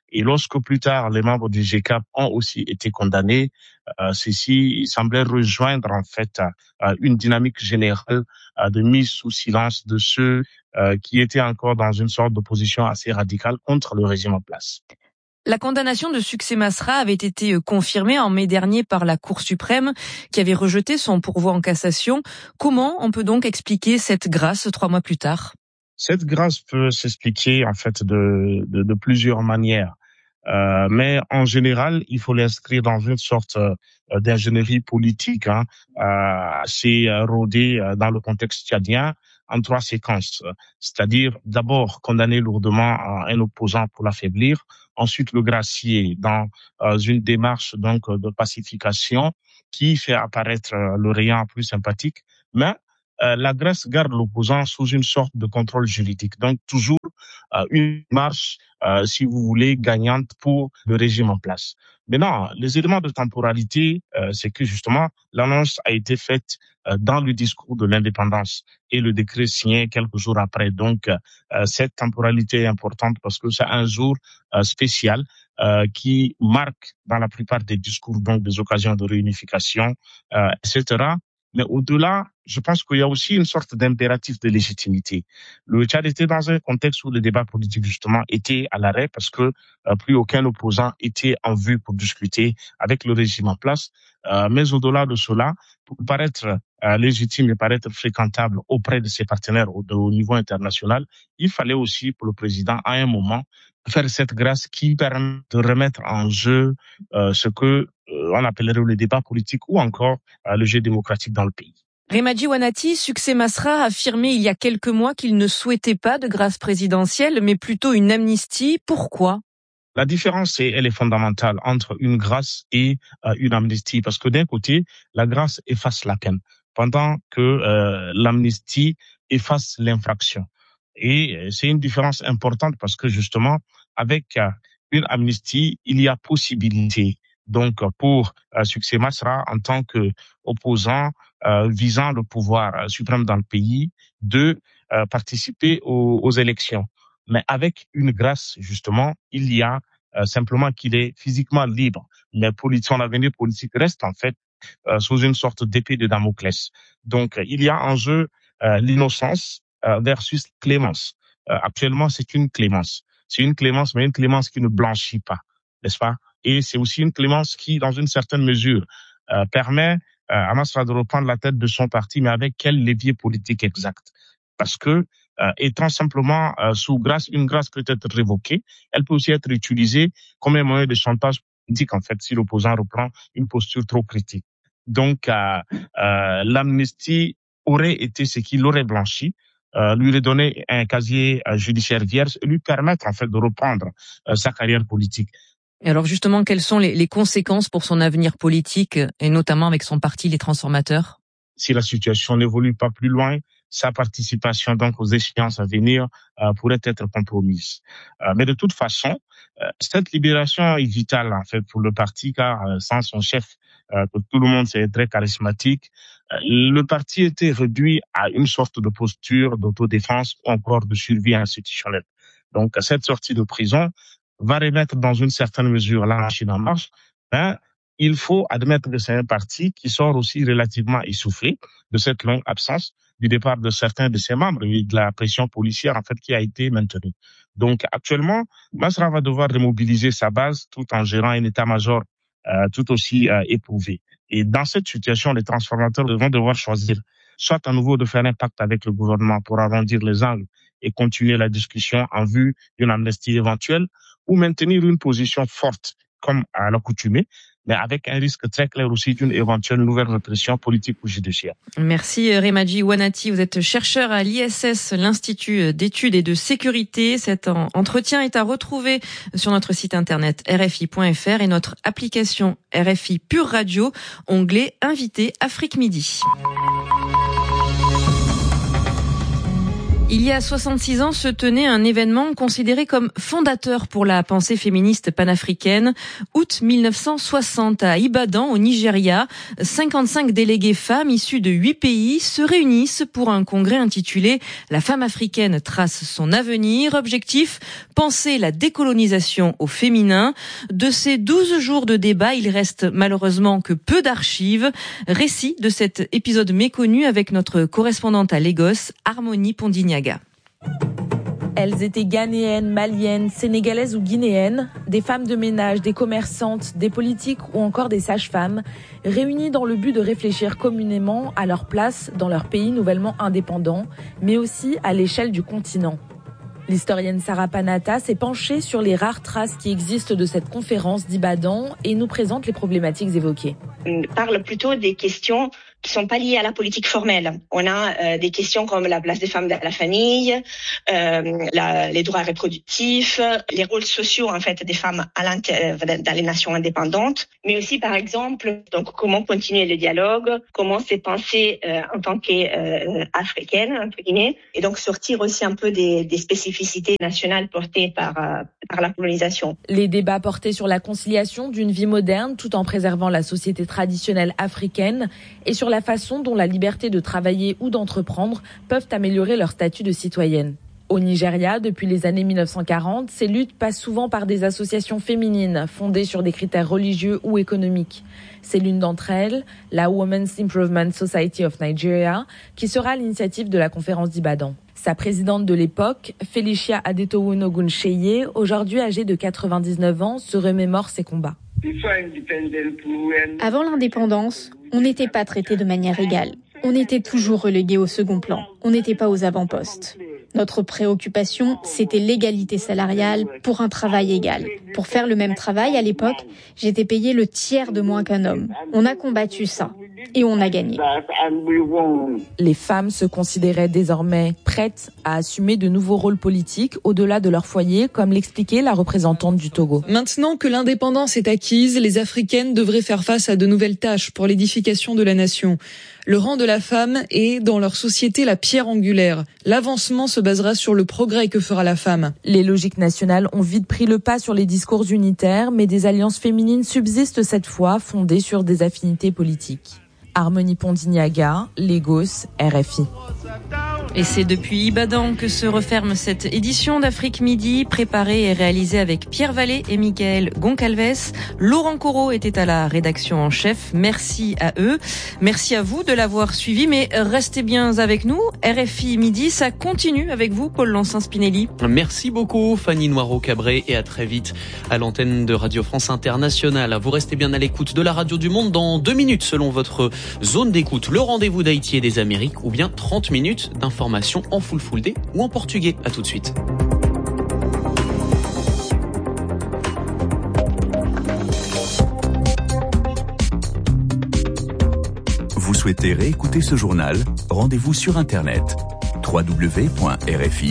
Et lorsque plus tard, les membres du GCAP ont aussi été condamnés, ceci semblait rejoindre en fait une dynamique générale de mise sous silence de ceux qui étaient encore dans une sorte d'opposition assez radicale contre le régime en place. La condamnation de Succès Masra avait été confirmée en mai dernier par la Cour suprême qui avait rejeté son pourvoi en cassation. Comment on peut donc expliquer cette grâce 3 mois plus tard ? Cette grâce peut s'expliquer en fait de plusieurs manières. Mais en général, il faut l'inscrire dans une sorte d'ingénierie politique assez rodée dans le contexte tchadien en 3 séquences. C'est-à-dire d'abord condamner lourdement un opposant pour l'affaiblir, ensuite le gracier dans une démarche donc de pacification qui fait apparaître le rayon plus sympathique, mais la Grèce garde l'opposant sous une sorte de contrôle juridique. Donc toujours une marche, si vous voulez, gagnante pour le régime en place. Maintenant, les éléments de temporalité, c'est que justement, l'annonce a été faite dans le discours de l'indépendance et le décret signé quelques jours après. Donc, cette temporalité est importante parce que c'est un jour spécial qui marque dans la plupart des discours donc des occasions de réunification, etc. Mais au-delà, je pense qu'il y a aussi une sorte d'impératif de légitimité. Le Tchad était dans un contexte où le débat politique, justement, était à l'arrêt parce que plus aucun opposant était en vue pour discuter avec le régime en place. Mais au-delà de cela, pour paraître légitime et paraître fréquentable auprès de ses partenaires au niveau international, il fallait aussi pour le président, à un moment, faire cette grâce qui permet de remettre en jeu ce que on appellerait le débat politique ou encore le jeu démocratique dans le pays. Remadji Wanati, Succès Masra a affirmé il y a quelques mois qu'il ne souhaitait pas de grâce présidentielle, mais plutôt une amnistie. Pourquoi ? La différence, elle est fondamentale entre une grâce et une amnistie, parce que d'un côté, la grâce efface la peine, pendant que l'amnistie efface l'infraction. Et c'est une différence importante parce que justement, avec une amnistie, il y a possibilité donc pour Succès Masra en tant que opposant visant le pouvoir suprême dans le pays de participer aux élections. Mais avec une grâce, justement, il y a simplement qu'il est physiquement libre. Mais son avenir politique reste en fait sous une sorte d'épée de Damoclès. Donc, il y a en jeu l'innocence versus clémence. Actuellement, c'est une clémence. C'est une clémence, mais une clémence qui ne blanchit pas, n'est-ce pas? Et c'est aussi une clémence qui, dans une certaine mesure, permet à Masra de reprendre la tête de son parti, mais avec quel levier politique exact? Parce que, étant simplement sous grâce, une grâce peut être révoquée, elle peut aussi être utilisée comme un moyen de chantage politique, en fait, si l'opposant reprend une posture trop critique. Donc, l'amnistie aurait été ce qui l'aurait blanchi, lui redonner un casier judiciaire vierge et lui permettre, en fait, de reprendre sa carrière politique. Et alors justement, quelles sont les conséquences pour son avenir politique, et notamment avec son parti, les Transformateurs ? Si la situation n'évolue pas plus loin, sa participation donc aux échéances à venir pourrait être compromise. Mais de toute façon, cette libération est vitale en fait pour le parti, car sans son chef, que tout le monde sait très charismatique, le parti était réduit à une sorte de posture d'autodéfense ou encore de survie institutionnelle. Donc cette sortie de prison va remettre dans une certaine mesure la machine en marche, ben, il faut admettre que c'est un parti qui sort aussi relativement essoufflé de cette longue absence du départ de certains de ses membres et de la pression policière en fait qui a été maintenue. Donc actuellement, Masra va devoir remobiliser sa base tout en gérant un état-major tout aussi éprouvé. Et dans cette situation, les transformateurs vont devoir choisir soit à nouveau de faire un pacte avec le gouvernement pour arrondir les angles et continuer la discussion en vue d'une amnistie éventuelle, ou maintenir une position forte comme à l'accoutumée, mais avec un risque très clair aussi d'une éventuelle nouvelle répression politique ou judiciaire. Merci Remadji Wanati, vous êtes chercheur à l'ISS, l'Institut d'études et de sécurité. Cet entretien est à retrouver sur notre site internet rfi.fr et notre application RFI Pure Radio, onglet Invité Afrique Midi. Il y a 66 ans se tenait un événement considéré comme fondateur pour la pensée féministe panafricaine. Août 1960 à Ibadan, au Nigeria, 55 délégués femmes issues de 8 pays se réunissent pour un congrès intitulé « La femme africaine trace son avenir ». Objectif, penser la décolonisation au féminin. De ces 12 jours de débat, il reste malheureusement que peu d'archives. Récit de cet épisode méconnu avec notre correspondante à Lagos, Harmonie Pondignaga. Elles étaient ghanéennes, maliennes, sénégalaises ou guinéennes, des femmes de ménage, des commerçantes, des politiques ou encore des sages-femmes, réunies dans le but de réfléchir communément à leur place dans leur pays nouvellement indépendant, mais aussi à l'échelle du continent. L'historienne Sarah Panata s'est penchée sur les rares traces qui existent de cette conférence d'Ibadan et nous présente les problématiques évoquées. On parle plutôt des questions qui sont pas liées à la politique formelle. On a des questions comme la place des femmes dans la famille, les droits reproductifs, les rôles sociaux en fait des femmes dans les nations indépendantes, mais aussi par exemple donc comment continuer le dialogue, comment se penser en tant qu'africaine entre guillemets, et donc sortir aussi un peu des spécificités nationales portées par la colonisation. Les débats portaient sur la conciliation d'une vie moderne tout en préservant la société traditionnelle africaine et sur la façon dont la liberté de travailler ou d'entreprendre peuvent améliorer leur statut de citoyenne. Au Nigeria, depuis les années 1940, ces luttes passent souvent par des associations féminines fondées sur des critères religieux ou économiques. C'est l'une d'entre elles, la Women's Improvement Society of Nigeria, qui sera à l'initiative de la conférence d'Ibadan. Sa présidente de l'époque, Felicia Adetoun Oguncheye, aujourd'hui âgée de 99 ans, se remémore ses combats. Avant l'indépendance, on n'était pas traité de manière égale. On était toujours relégué au second plan. On n'était pas aux avant-postes. Notre préoccupation, c'était l'égalité salariale pour un travail égal. Pour faire le même travail, à l'époque, j'étais payé le tiers de moins qu'un homme. On a combattu ça et on a gagné. Les femmes se considéraient désormais prêtes à assumer de nouveaux rôles politiques au-delà de leur foyer, comme l'expliquait la représentante du Togo. Maintenant que l'indépendance est acquise, les Africaines devraient faire face à de nouvelles tâches pour l'édification de la nation. Le rang de la femme est, dans leur société, la pierre angulaire. L'avancement se basera sur le progrès que fera la femme. Les logiques nationales ont vite pris le pas sur les discours unitaires, mais des alliances féminines subsistent cette fois, fondées sur des affinités politiques. Harmonie Pondignaga, Lagos, RFI. Et c'est depuis Ibadan que se referme cette édition d'Afrique Midi, préparée et réalisée avec Pierre Vallée et Michael Goncalves. Laurent Corot était à la rédaction en chef. Merci à eux. Merci à vous de l'avoir suivi, mais restez bien avec nous. RFI Midi, ça continue avec vous, Paul Lancin-Spinelli. Merci beaucoup, Fanny Noirot-Cabré, et à très vite à l'antenne de Radio France Internationale. Vous restez bien à l'écoute de la Radio du Monde dans 2 minutes, selon votre zone d'écoute. Le rendez-vous d'Haïti et des Amériques, ou bien 30 minutes d'information en full day ou en portugais. À tout de suite. Vous souhaitez réécouter ce journal? Rendez-vous sur Internet www.rfi.fr.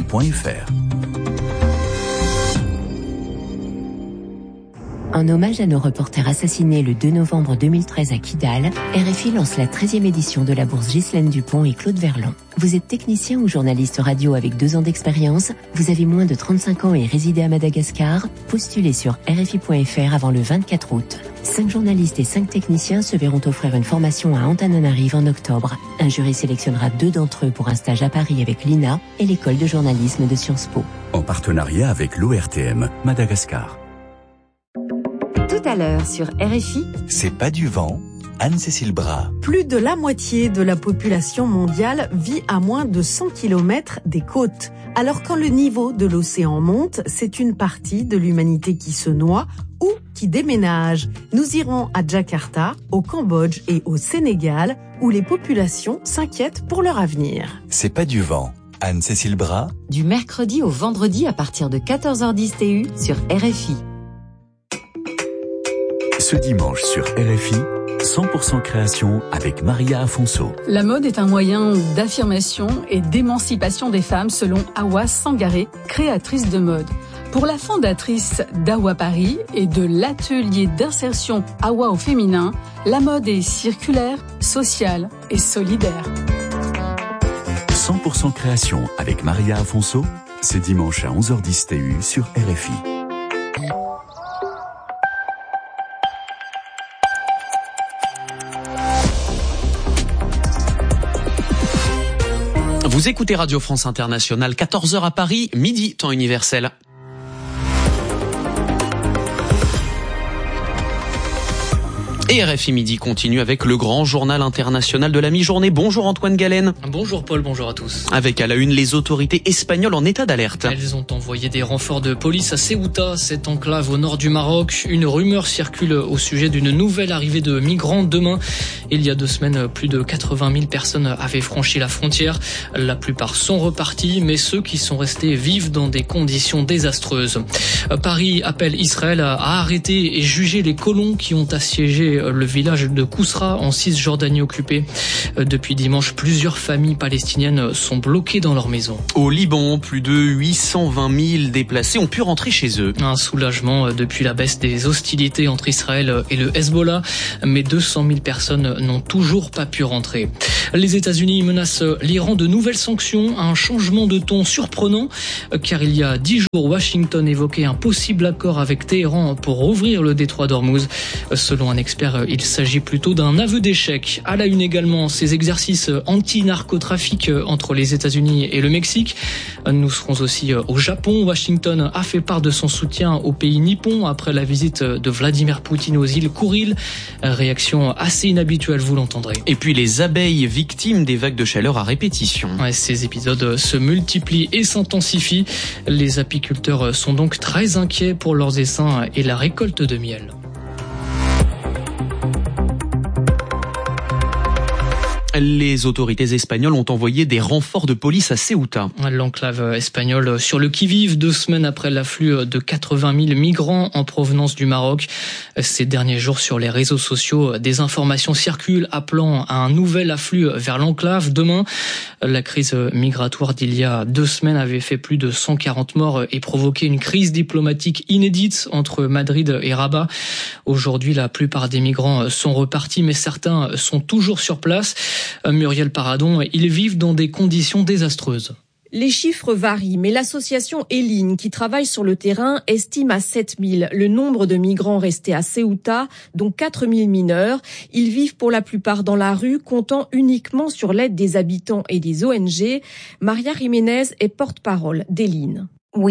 En hommage à nos reporters assassinés le 2 novembre 2013 à Kidal, RFI lance la 13e édition de la bourse Ghislaine Dupont et Claude Verlon. Vous êtes technicien ou journaliste radio avec 2 ans d'expérience, vous avez moins de 35 ans et résidez à Madagascar, postulez sur RFI.fr avant le 24 août. 5 journalistes et 5 techniciens se verront offrir une formation à Antananarive en octobre. Un jury sélectionnera 2 d'entre eux pour un stage à Paris avec l'INA et l'école de journalisme de Sciences Po. En partenariat avec l'ORTM Madagascar. Tout à l'heure sur RFI. C'est pas du vent, Anne-Cécile Bras. Plus de la moitié de la population mondiale vit à moins de 100 km des côtes. Alors quand le niveau de l'océan monte, c'est une partie de l'humanité qui se noie ou qui déménage. Nous irons à Jakarta, au Cambodge et au Sénégal, où les populations s'inquiètent pour leur avenir. C'est pas du vent, Anne-Cécile Bras. Du mercredi au vendredi à partir de 14h10 TU sur RFI. Ce dimanche sur RFI, 100% création avec Maria Afonso. La mode est un moyen d'affirmation et d'émancipation des femmes selon Awa Sangaré, créatrice de mode. Pour la fondatrice d'Awa Paris et de l'atelier d'insertion Awa au féminin, la mode est circulaire, sociale et solidaire. 100% création avec Maria Afonso, c'est dimanche à 11h10 TU sur RFI. Vous écoutez Radio France Internationale, 14h à Paris, midi, temps universel. Et RFI Midi continue avec le grand journal international de la mi-journée. Bonjour Antoine Galen. Bonjour Paul, bonjour à tous. Avec à la une les autorités espagnoles en état d'alerte. Elles ont envoyé des renforts de police à Ceuta, cette enclave au nord du Maroc. Une rumeur circule au sujet d'une nouvelle arrivée de migrants demain. Il y a 2 semaines, plus de 80 000 personnes avaient franchi la frontière. La plupart sont repartis, mais ceux qui sont restés vivent dans des conditions désastreuses. Paris appelle Israël à arrêter et juger les colons qui ont assiégé le village de Kousra en Cisjordanie occupée. Depuis dimanche, plusieurs familles palestiniennes sont bloquées dans leur maison. Au Liban, plus de 820 000 déplacés ont pu rentrer chez eux. Un soulagement depuis la baisse des hostilités entre Israël et le Hezbollah, mais 200 000 personnes n'ont toujours pas pu rentrer. Les États-Unis menacent l'Iran de nouvelles sanctions, un changement de ton surprenant, car il y a 10 jours, Washington évoquait un possible accord avec Téhéran pour rouvrir le détroit d'Ormuz. Selon un expert, il s'agit plutôt d'un aveu d'échec. À la une également, ces exercices anti-narcotrafic entre les États-Unis et le Mexique. Nous serons aussi au Japon. Washington a fait part de son soutien au pays nippon après la visite de Vladimir Poutine aux îles Kouril. Réaction assez inhabituelle, vous l'entendrez. Et puis les abeilles victimes des vagues de chaleur à répétition. Ces épisodes se multiplient et s'intensifient. Les apiculteurs sont donc très inquiets pour leurs essaims et la récolte de miel. Les autorités espagnoles ont envoyé des renforts de police à Ceuta. L'enclave espagnole sur le qui-vive 2 semaines après l'afflux de 80 000 migrants en provenance du Maroc. Ces derniers jours sur les réseaux sociaux, des informations circulent appelant à un nouvel afflux vers l'enclave demain. La crise migratoire d'il y a 2 semaines avait fait plus de 140 morts et provoqué une crise diplomatique inédite entre Madrid et Rabat. Aujourd'hui, la plupart des migrants sont repartis, mais certains sont toujours sur place. Muriel Paradon, ils vivent dans des conditions désastreuses. Les chiffres varient, mais l'association Eline, qui travaille sur le terrain, estime à 7 000 le nombre de migrants restés à Ceuta, dont 4 000 mineurs. Ils vivent pour la plupart dans la rue, comptant uniquement sur l'aide des habitants et des ONG. Maria Jiménez est porte-parole d'Eline.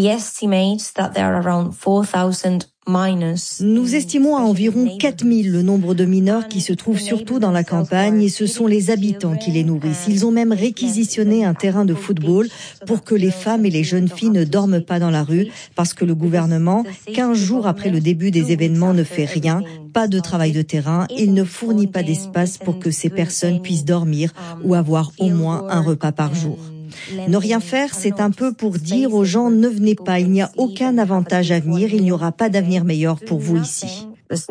Nous estimons à environ 4 000 le nombre de mineurs qui se trouvent surtout dans la campagne et ce sont les habitants qui les nourrissent. Ils ont même réquisitionné un terrain de football pour que les femmes et les jeunes filles ne dorment pas dans la rue parce que le gouvernement, 15 jours après le début des événements, ne fait rien, pas de travail de terrain, il ne fournit pas d'espace pour que ces personnes puissent dormir ou avoir au moins un repas par jour. Ne rien faire, c'est un peu pour dire aux gens ne venez pas, il n'y a aucun avantage à venir, il n'y aura pas d'avenir meilleur pour vous ici.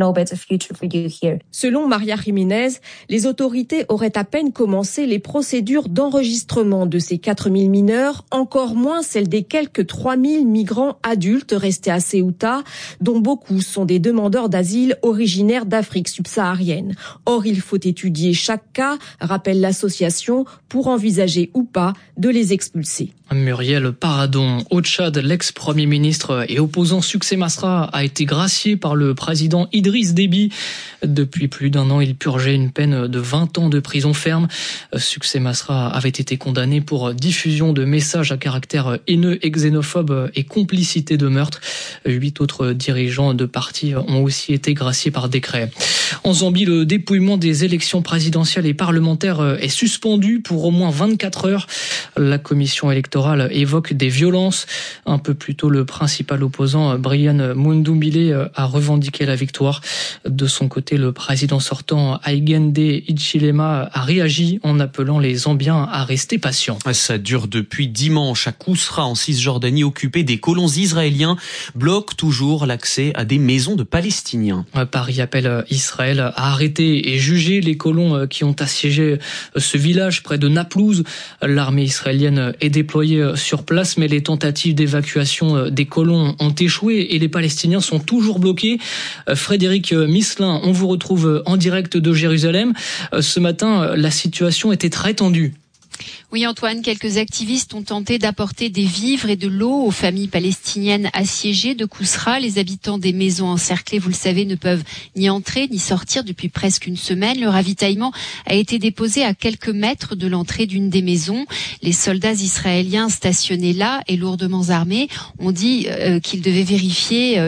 Selon Maria Jiménez, les autorités auraient à peine commencé les procédures d'enregistrement de ces 4 000 mineurs, encore moins celles des quelques 3 000 migrants adultes restés à Ceuta, dont beaucoup sont des demandeurs d'asile originaires d'Afrique subsaharienne. Or, il faut étudier chaque cas, rappelle l'association, pour envisager ou pas de les expulser. Muriel Paradon, au Tchad, l'ex-premier ministre et opposant Succès Masra a été gracié par le président Idriss Déby. Depuis plus d'1 an, il purgeait une peine de 20 ans de prison ferme. Succès Masra avait été condamné pour diffusion de messages à caractère haineux et xénophobe et complicité de meurtre. 8 autres dirigeants de partis ont aussi été graciés par décret. En Zambie, le dépouillement des élections présidentielles et parlementaires est suspendu pour au moins 24 heures. La commission électorale évoque des violences. Un peu plus tôt, le principal opposant, Brian Mundumbile, a revendiqué la victoire. De son côté, le président sortant, Hakainde Hichilema, a réagi en appelant les Zambiens à rester patients. Ça dure depuis dimanche à Kousra, en Cisjordanie occupée. Des colons israéliens bloquent toujours l'accès à des maisons de Palestiniens. Paris appelle Israël à arrêter et juger les colons qui ont assiégé ce village près de Naplouse. L'armée israélienne est déployée sur place, mais les tentatives d'évacuation des colons ont échoué et les Palestiniens sont toujours bloqués. Frédéric Misselin, on vous retrouve en direct de Jérusalem. Ce matin, la situation était très tendue. Oui Antoine, quelques activistes ont tenté d'apporter des vivres et de l'eau aux familles palestiniennes assiégées de Kousra. Les habitants des maisons encerclées, vous le savez, ne peuvent ni entrer ni sortir depuis presque une semaine. Le ravitaillement a été déposé à quelques mètres de l'entrée d'une des maisons. Les soldats israéliens stationnés là et lourdement armés ont dit qu'ils devaient vérifier,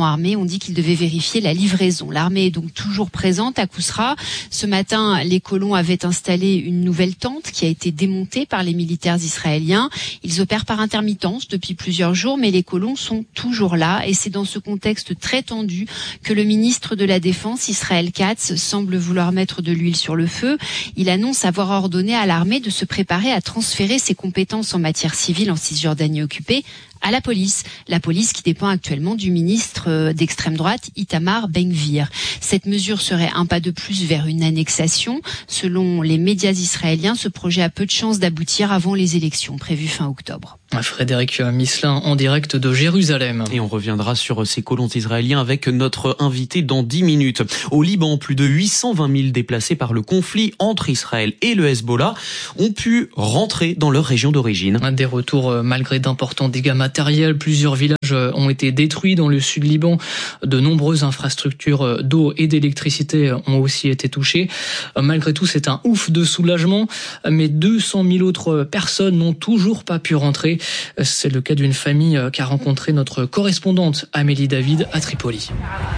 la livraison. L'armée est donc toujours présente à Kousra. Ce matin, les colons avaient installé une nouvelle tente qui a été démontée par les militaires israéliens. Ils opèrent par intermittence depuis plusieurs jours, mais les colons sont toujours là. Et c'est dans ce contexte très tendu que le ministre de la Défense, Israël Katz, semble vouloir mettre de l'huile sur le feu. Il annonce avoir ordonné à l'armée de se préparer à transférer ses compétences en matière civile en Cisjordanie occupée à la police qui dépend actuellement du ministre d'extrême droite Itamar Ben-Gvir. Cette mesure serait un pas de plus vers une annexation. Selon les médias israéliens, ce projet a peu de chances d'aboutir avant les élections prévues fin octobre. Frédéric Misselin en direct de Jérusalem. Et on reviendra sur ces colons israéliens avec notre invité dans 10 minutes. Au Liban, plus de 820 000 déplacés par le conflit entre Israël et le Hezbollah ont pu rentrer dans leur région d'origine. Des retours malgré d'importants dégâts matériels. Plusieurs villages ont été détruits dans le sud Liban. De nombreuses infrastructures d'eau et d'électricité ont aussi été touchées. Malgré tout, c'est un ouf de soulagement. Mais 200 000 autres personnes n'ont toujours pas pu rentrer. C'est le cas d'une famille qu'a rencontré notre correspondante Amélie David à Tripoli.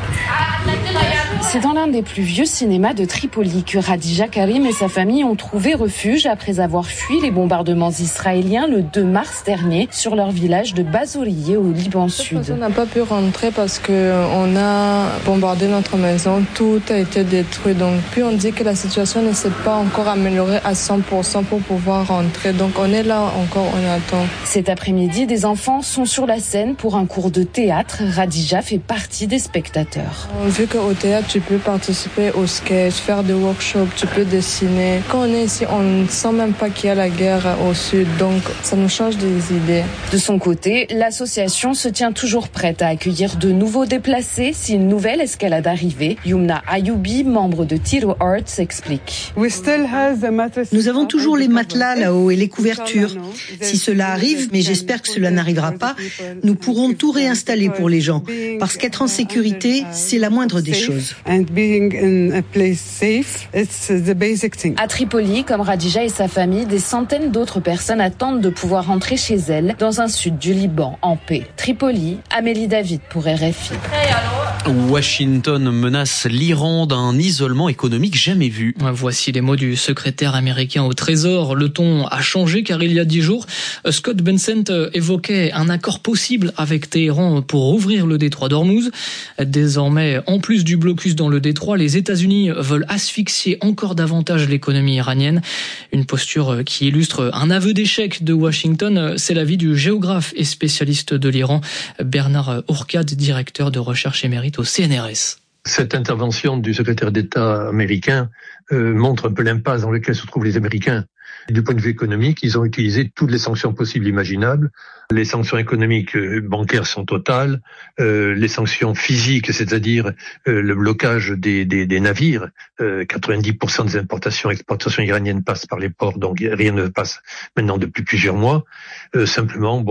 C'est dans l'un des plus vieux cinémas de Tripoli que Radija Karim et sa famille ont trouvé refuge après avoir fui les bombardements israéliens le 2 mars dernier sur leur village de Bazouriye au Liban Sud. On n'a pas pu rentrer parce qu'on a bombardé notre maison, tout a été détruit. Donc puis on dit que la situation ne s'est pas encore améliorée à 100% pour pouvoir rentrer. Donc on est là encore, on attend. Cet après-midi, des enfants sont sur la scène pour un cours de théâtre. Radija fait partie des spectateurs. Vu qu'au théâtre, tu peux participer au sketch, faire des workshops, tu peux dessiner. Quand on est ici, on ne sent même pas qu'il y a la guerre au sud, donc ça nous change des idées. De son côté, l'association se tient toujours prête à accueillir de nouveaux déplacés si une nouvelle escalade arrivait. Yumna Ayoubi, membre de Tiro Arts, explique. Nous avons toujours les matelas là-haut et les couvertures. Si cela arrive, mais j'espère que cela n'arrivera pas, nous pourrons tout réinstaller pour les gens. Parce qu'être en sécurité, c'est la moindre des choses. À Tripoli, comme Radija et sa famille, des centaines d'autres personnes attendent de pouvoir rentrer chez elles dans un sud du Liban en paix. Tripoli, Amélie David pour RFI. Washington menace l'Iran d'un isolement économique jamais vu. Voici les mots du secrétaire américain au Trésor. Le ton a changé car il y a 10 jours, Scott Bessent évoquait un accord possible avec Téhéran pour rouvrir le détroit d'Ormuz. Désormais, en plus du blocus dans le détroit, les États-Unis veulent asphyxier encore davantage l'économie iranienne. Une posture qui illustre un aveu d'échec de Washington. C'est l'avis du géographe et spécialiste de l'Iran, Bernard Ourcade, directeur de recherche émérite au CNRS. Cette intervention du secrétaire d'État américain montre un peu l'impasse dans laquelle se trouvent les Américains. Du point de vue économique, ils ont utilisé toutes les sanctions possibles et imaginables. Les sanctions économiques bancaires sont totales. Les sanctions physiques, c'est-à-dire le blocage des navires. 90% des importations et exportations iraniennes passent par les ports, donc rien ne passe maintenant depuis plusieurs mois. Simplement,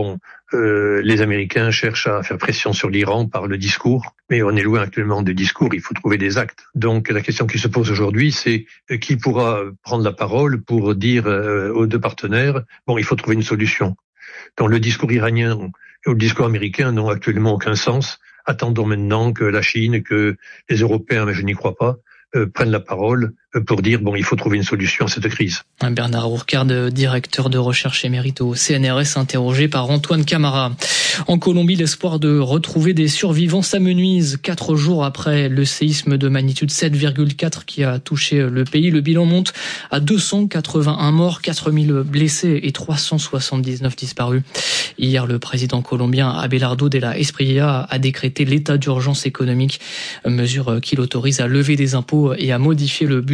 les Américains cherchent à faire pression sur l'Iran par le discours, mais on est loin actuellement de discours, il faut trouver des actes. Donc la question qui se pose aujourd'hui, c'est qui pourra prendre la parole pour dire aux deux partenaires, il faut trouver une solution. Donc le discours iranien et le discours américain n'ont actuellement aucun sens. Attendons maintenant que la Chine, que les Européens, mais je n'y crois pas, prennent la parole pour dire il faut trouver une solution à cette crise. Bernard Ourcade, directeur de recherche émérite au CNRS, interrogé par Antoine Camara. En Colombie, l'espoir de retrouver des survivants s'amenuise 4 jours après le séisme de magnitude 7,4 qui a touché le pays. Le bilan monte à 281 morts, 4000 blessés et 379 disparus. Hier, le président colombien Abelardo de la Espriella a décrété l'état d'urgence économique, mesure qui l'autorise à lever des impôts et à modifier le budget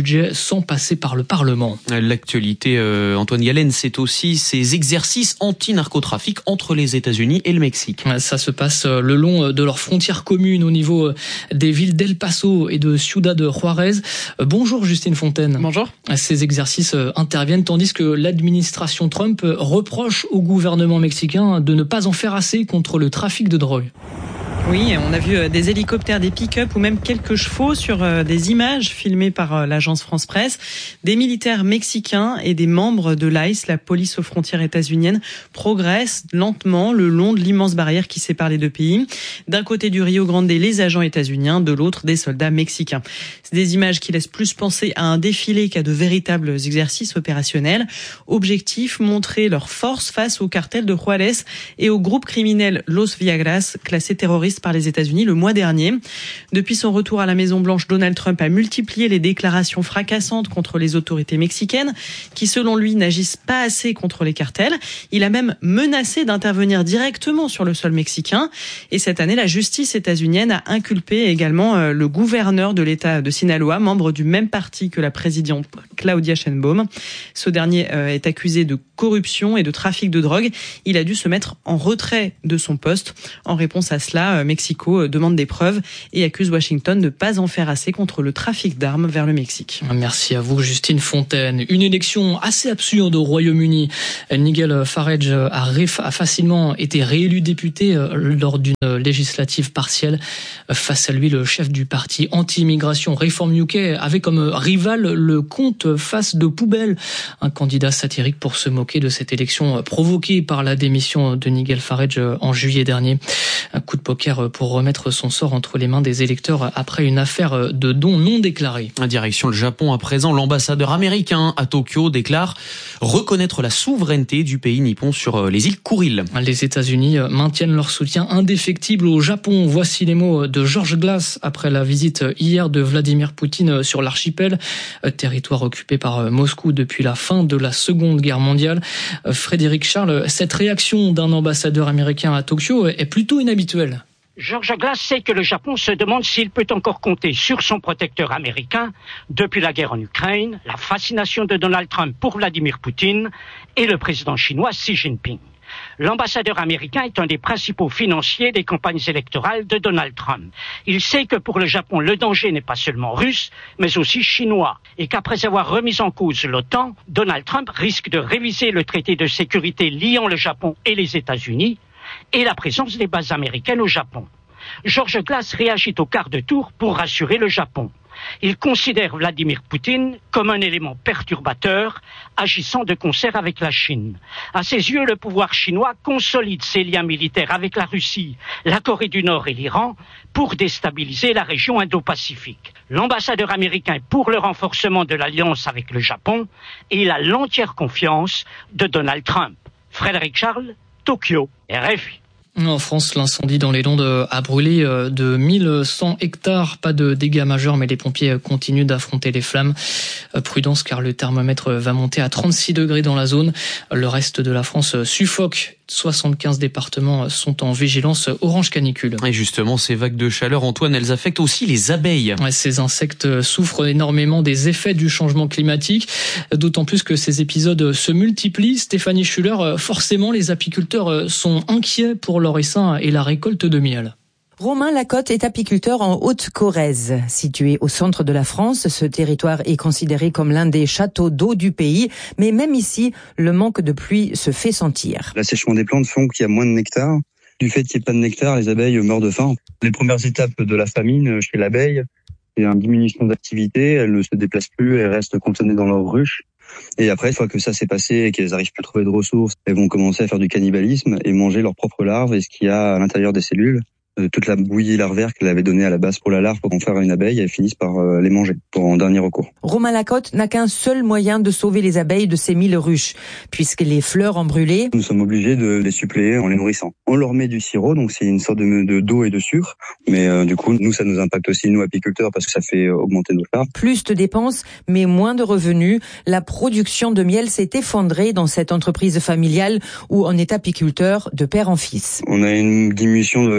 budget sans passer par le Parlement. L'actualité, Antoine Galen, c'est aussi ces exercices anti-narcotrafic entre les États-Unis et le Mexique. Ça se passe le long de leurs frontières communes au niveau des villes d'El Paso et de Ciudad Juárez. Bonjour Justine Fontaine. Bonjour. Ces exercices interviennent tandis que l'administration Trump reproche au gouvernement mexicain de ne pas en faire assez contre le trafic de drogue. Oui, on a vu des hélicoptères, des pick-up ou même quelques chevaux sur des images filmées par l'agence France Presse. Des militaires mexicains et des membres de l'ICE, la police aux frontières états-uniennes, progressent lentement le long de l'immense barrière qui sépare les deux pays. D'un côté du Rio Grande, les agents états-uniens, de l'autre, des soldats mexicains. C'est des images qui laissent plus penser à un défilé qu'à de véritables exercices opérationnels. Objectif, montrer leur force face au cartel de Juárez et au groupe criminel Los Viagras, classé terroriste par les États-Unis le mois dernier. Depuis son retour à la Maison-Blanche, Donald Trump a multiplié les déclarations fracassantes contre les autorités mexicaines qui, selon lui, n'agissent pas assez contre les cartels. Il a même menacé d'intervenir directement sur le sol mexicain. Et cette année, la justice états-unienne a inculpé également le gouverneur de l'État de Sinaloa, membre du même parti que la présidente Claudia Sheinbaum. Ce dernier est accusé de corruption et de trafic de drogue. Il a dû se mettre en retrait de son poste. En réponse à cela, Mexico demande des preuves et accuse Washington de ne pas en faire assez contre le trafic d'armes vers le Mexique. Merci à vous, Justine Fontaine. Une élection assez absurde au Royaume-Uni. Nigel Farage a facilement été réélu député lors d'une législative partielle. Face à lui, le chef du parti anti-immigration Reform UK avait comme rival le comte face de poubelle, un candidat satirique pour se moquer de cette élection provoquée par la démission de Nigel Farage en juillet dernier. Un coup de poker pour remettre son sort entre les mains des électeurs après une affaire de dons non déclarés. Direction le Japon à présent, l'ambassadeur américain à Tokyo déclare reconnaître la souveraineté du pays nippon sur les îles Kuril. Les États-Unis maintiennent leur soutien indéfectible au Japon. Voici les mots de George Glass après la visite hier de Vladimir Poutine sur l'archipel, territoire occupé par Moscou depuis la fin de la Seconde Guerre mondiale. Frédéric Charles, cette réaction d'un ambassadeur américain à Tokyo est plutôt inhabituelle. George Glass sait que le Japon se demande s'il peut encore compter sur son protecteur américain depuis la guerre en Ukraine, la fascination de Donald Trump pour Vladimir Poutine et le président chinois Xi Jinping. L'ambassadeur américain est un des principaux financiers des campagnes électorales de Donald Trump. Il sait que pour le Japon, le danger n'est pas seulement russe, mais aussi chinois, et qu'après avoir remis en cause l'OTAN, Donald Trump risque de réviser le traité de sécurité liant le Japon et les États-Unis, et la présence des bases américaines au Japon. George Glass réagit au quart de tour pour rassurer le Japon. Il considère Vladimir Poutine comme un élément perturbateur, agissant de concert avec la Chine. À ses yeux, le pouvoir chinois consolide ses liens militaires avec la Russie, la Corée du Nord et l'Iran pour déstabiliser la région Indo-Pacifique. L'ambassadeur américain est pour le renforcement de l'alliance avec le Japon et il a l'entière confiance de Donald Trump. Frédéric Charles, Tokyo, RFI. En France, l'incendie dans les Landes a brûlé de 1100 hectares. Pas de dégâts majeurs, mais les pompiers continuent d'affronter les flammes. Prudence, car le thermomètre va monter à 36 degrés dans la zone. Le reste de la France suffoque. 75 départements sont en vigilance orange canicule. Et justement, ces vagues de chaleur, Antoine, elles affectent aussi les abeilles. Ces insectes souffrent énormément des effets du changement climatique, d'autant plus que ces épisodes se multiplient. Stéphanie Schuller, forcément, les apiculteurs sont inquiets pour leur essaim et la récolte de miel. Romain Lacotte est apiculteur en Haute-Corrèze. Situé au centre de la France, ce territoire est considéré comme l'un des châteaux d'eau du pays. Mais même ici, le manque de pluie se fait sentir. L'assèchement des plantes font qu'il y a moins de nectar. Du fait qu'il n'y ait pas de nectar, les abeilles meurent de faim. Les premières étapes de la famine chez l'abeille, c'est une diminution d'activité. Elles ne se déplacent plus, elles restent cantonnées dans leur ruche. Et après, une fois que ça s'est passé et qu'elles n'arrivent plus à trouver de ressources, elles vont commencer à faire du cannibalisme et manger leurs propres larves et ce qu'il y a à l'intérieur des cellules. Toute la bouillie larvaire qu'elle avait donnée à la base pour la larve pour en faire une abeille, elles finissent par les manger en dernier recours. Romain Lacotte n'a qu'un seul moyen de sauver les abeilles de ces 1000 ruches, puisque les fleurs ont brûlé. Nous sommes obligés de les suppléer en les nourrissant. On leur met du sirop, donc c'est une sorte d'eau et de sucre, mais du coup, nous, ça nous impacte aussi, nous, apiculteurs, parce que ça fait augmenter nos larves. Plus de dépenses, mais moins de revenus. La production de miel s'est effondrée dans cette entreprise familiale où on est apiculteur de père en fils. On a une diminution de plus de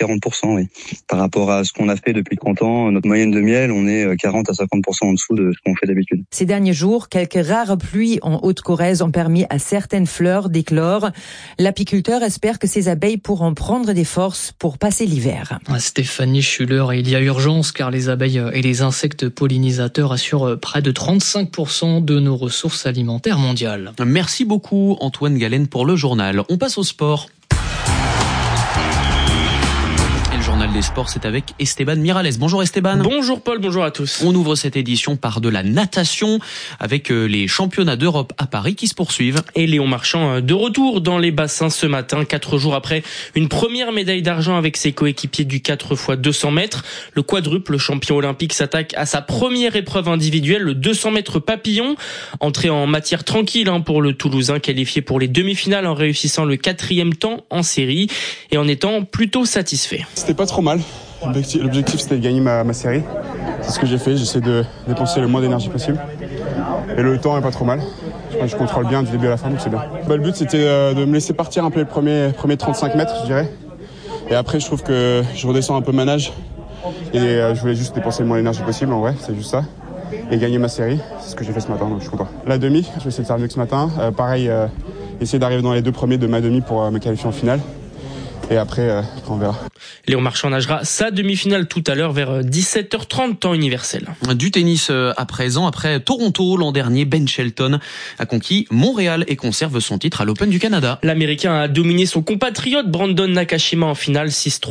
40%, oui. Par rapport à ce qu'on a fait depuis 30 ans, notre moyenne de miel, on est 40 à 50% en dessous de ce qu'on fait d'habitude. Ces derniers jours, quelques rares pluies en Haute-Corrèze ont permis à certaines fleurs d'éclore. L'apiculteur espère que ces abeilles pourront prendre des forces pour passer l'hiver. Stéphanie Schuller, il y a urgence car les abeilles et les insectes pollinisateurs assurent près de 35% de nos ressources alimentaires mondiales. Merci beaucoup Antoine Galen pour le journal. On passe au sport. Des sports, c'est avec Esteban Miralles. Bonjour Esteban. Bonjour Paul, bonjour à tous. On ouvre cette édition par de la natation avec les championnats d'Europe à Paris qui se poursuivent. Et Léon Marchand de retour dans les bassins ce matin, 4 jours après une première médaille d'argent avec ses coéquipiers du 4x200 mètres. Le quadruple champion olympique s'attaque à sa première épreuve individuelle, le 200 mètres papillon. Entrée en matière tranquille pour le Toulousain, qualifié pour les demi-finales en réussissant le 4e temps en série et en étant plutôt satisfait. C'était pas trop mal. L'objectif c'était de gagner ma série. C'est ce que j'ai fait, j'essaie de dépenser le moins d'énergie possible. Et le temps est pas trop mal. Je contrôle bien du début à la fin, donc c'est bien. Le but c'était de me laisser partir un peu les premiers 35 mètres, je dirais. Et après je trouve que je redescends un peu ma nage. Et je voulais juste dépenser le moins d'énergie possible, en vrai, c'est juste ça. Et gagner ma série, c'est ce que j'ai fait ce matin, donc je suis content. La demi, je vais essayer de faire mieux que ce matin. Pareil, essayer d'arriver dans les 2 premiers de ma demi pour me qualifier en finale. Et après, on verra. Léon Marchand nagera sa demi-finale tout à l'heure vers 17h30 temps universel. Du tennis à présent, après Toronto l'an dernier, Ben Shelton a conquis Montréal et conserve son titre à l'Open du Canada. L'Américain a dominé son compatriote Brandon Nakashima en finale 6-3.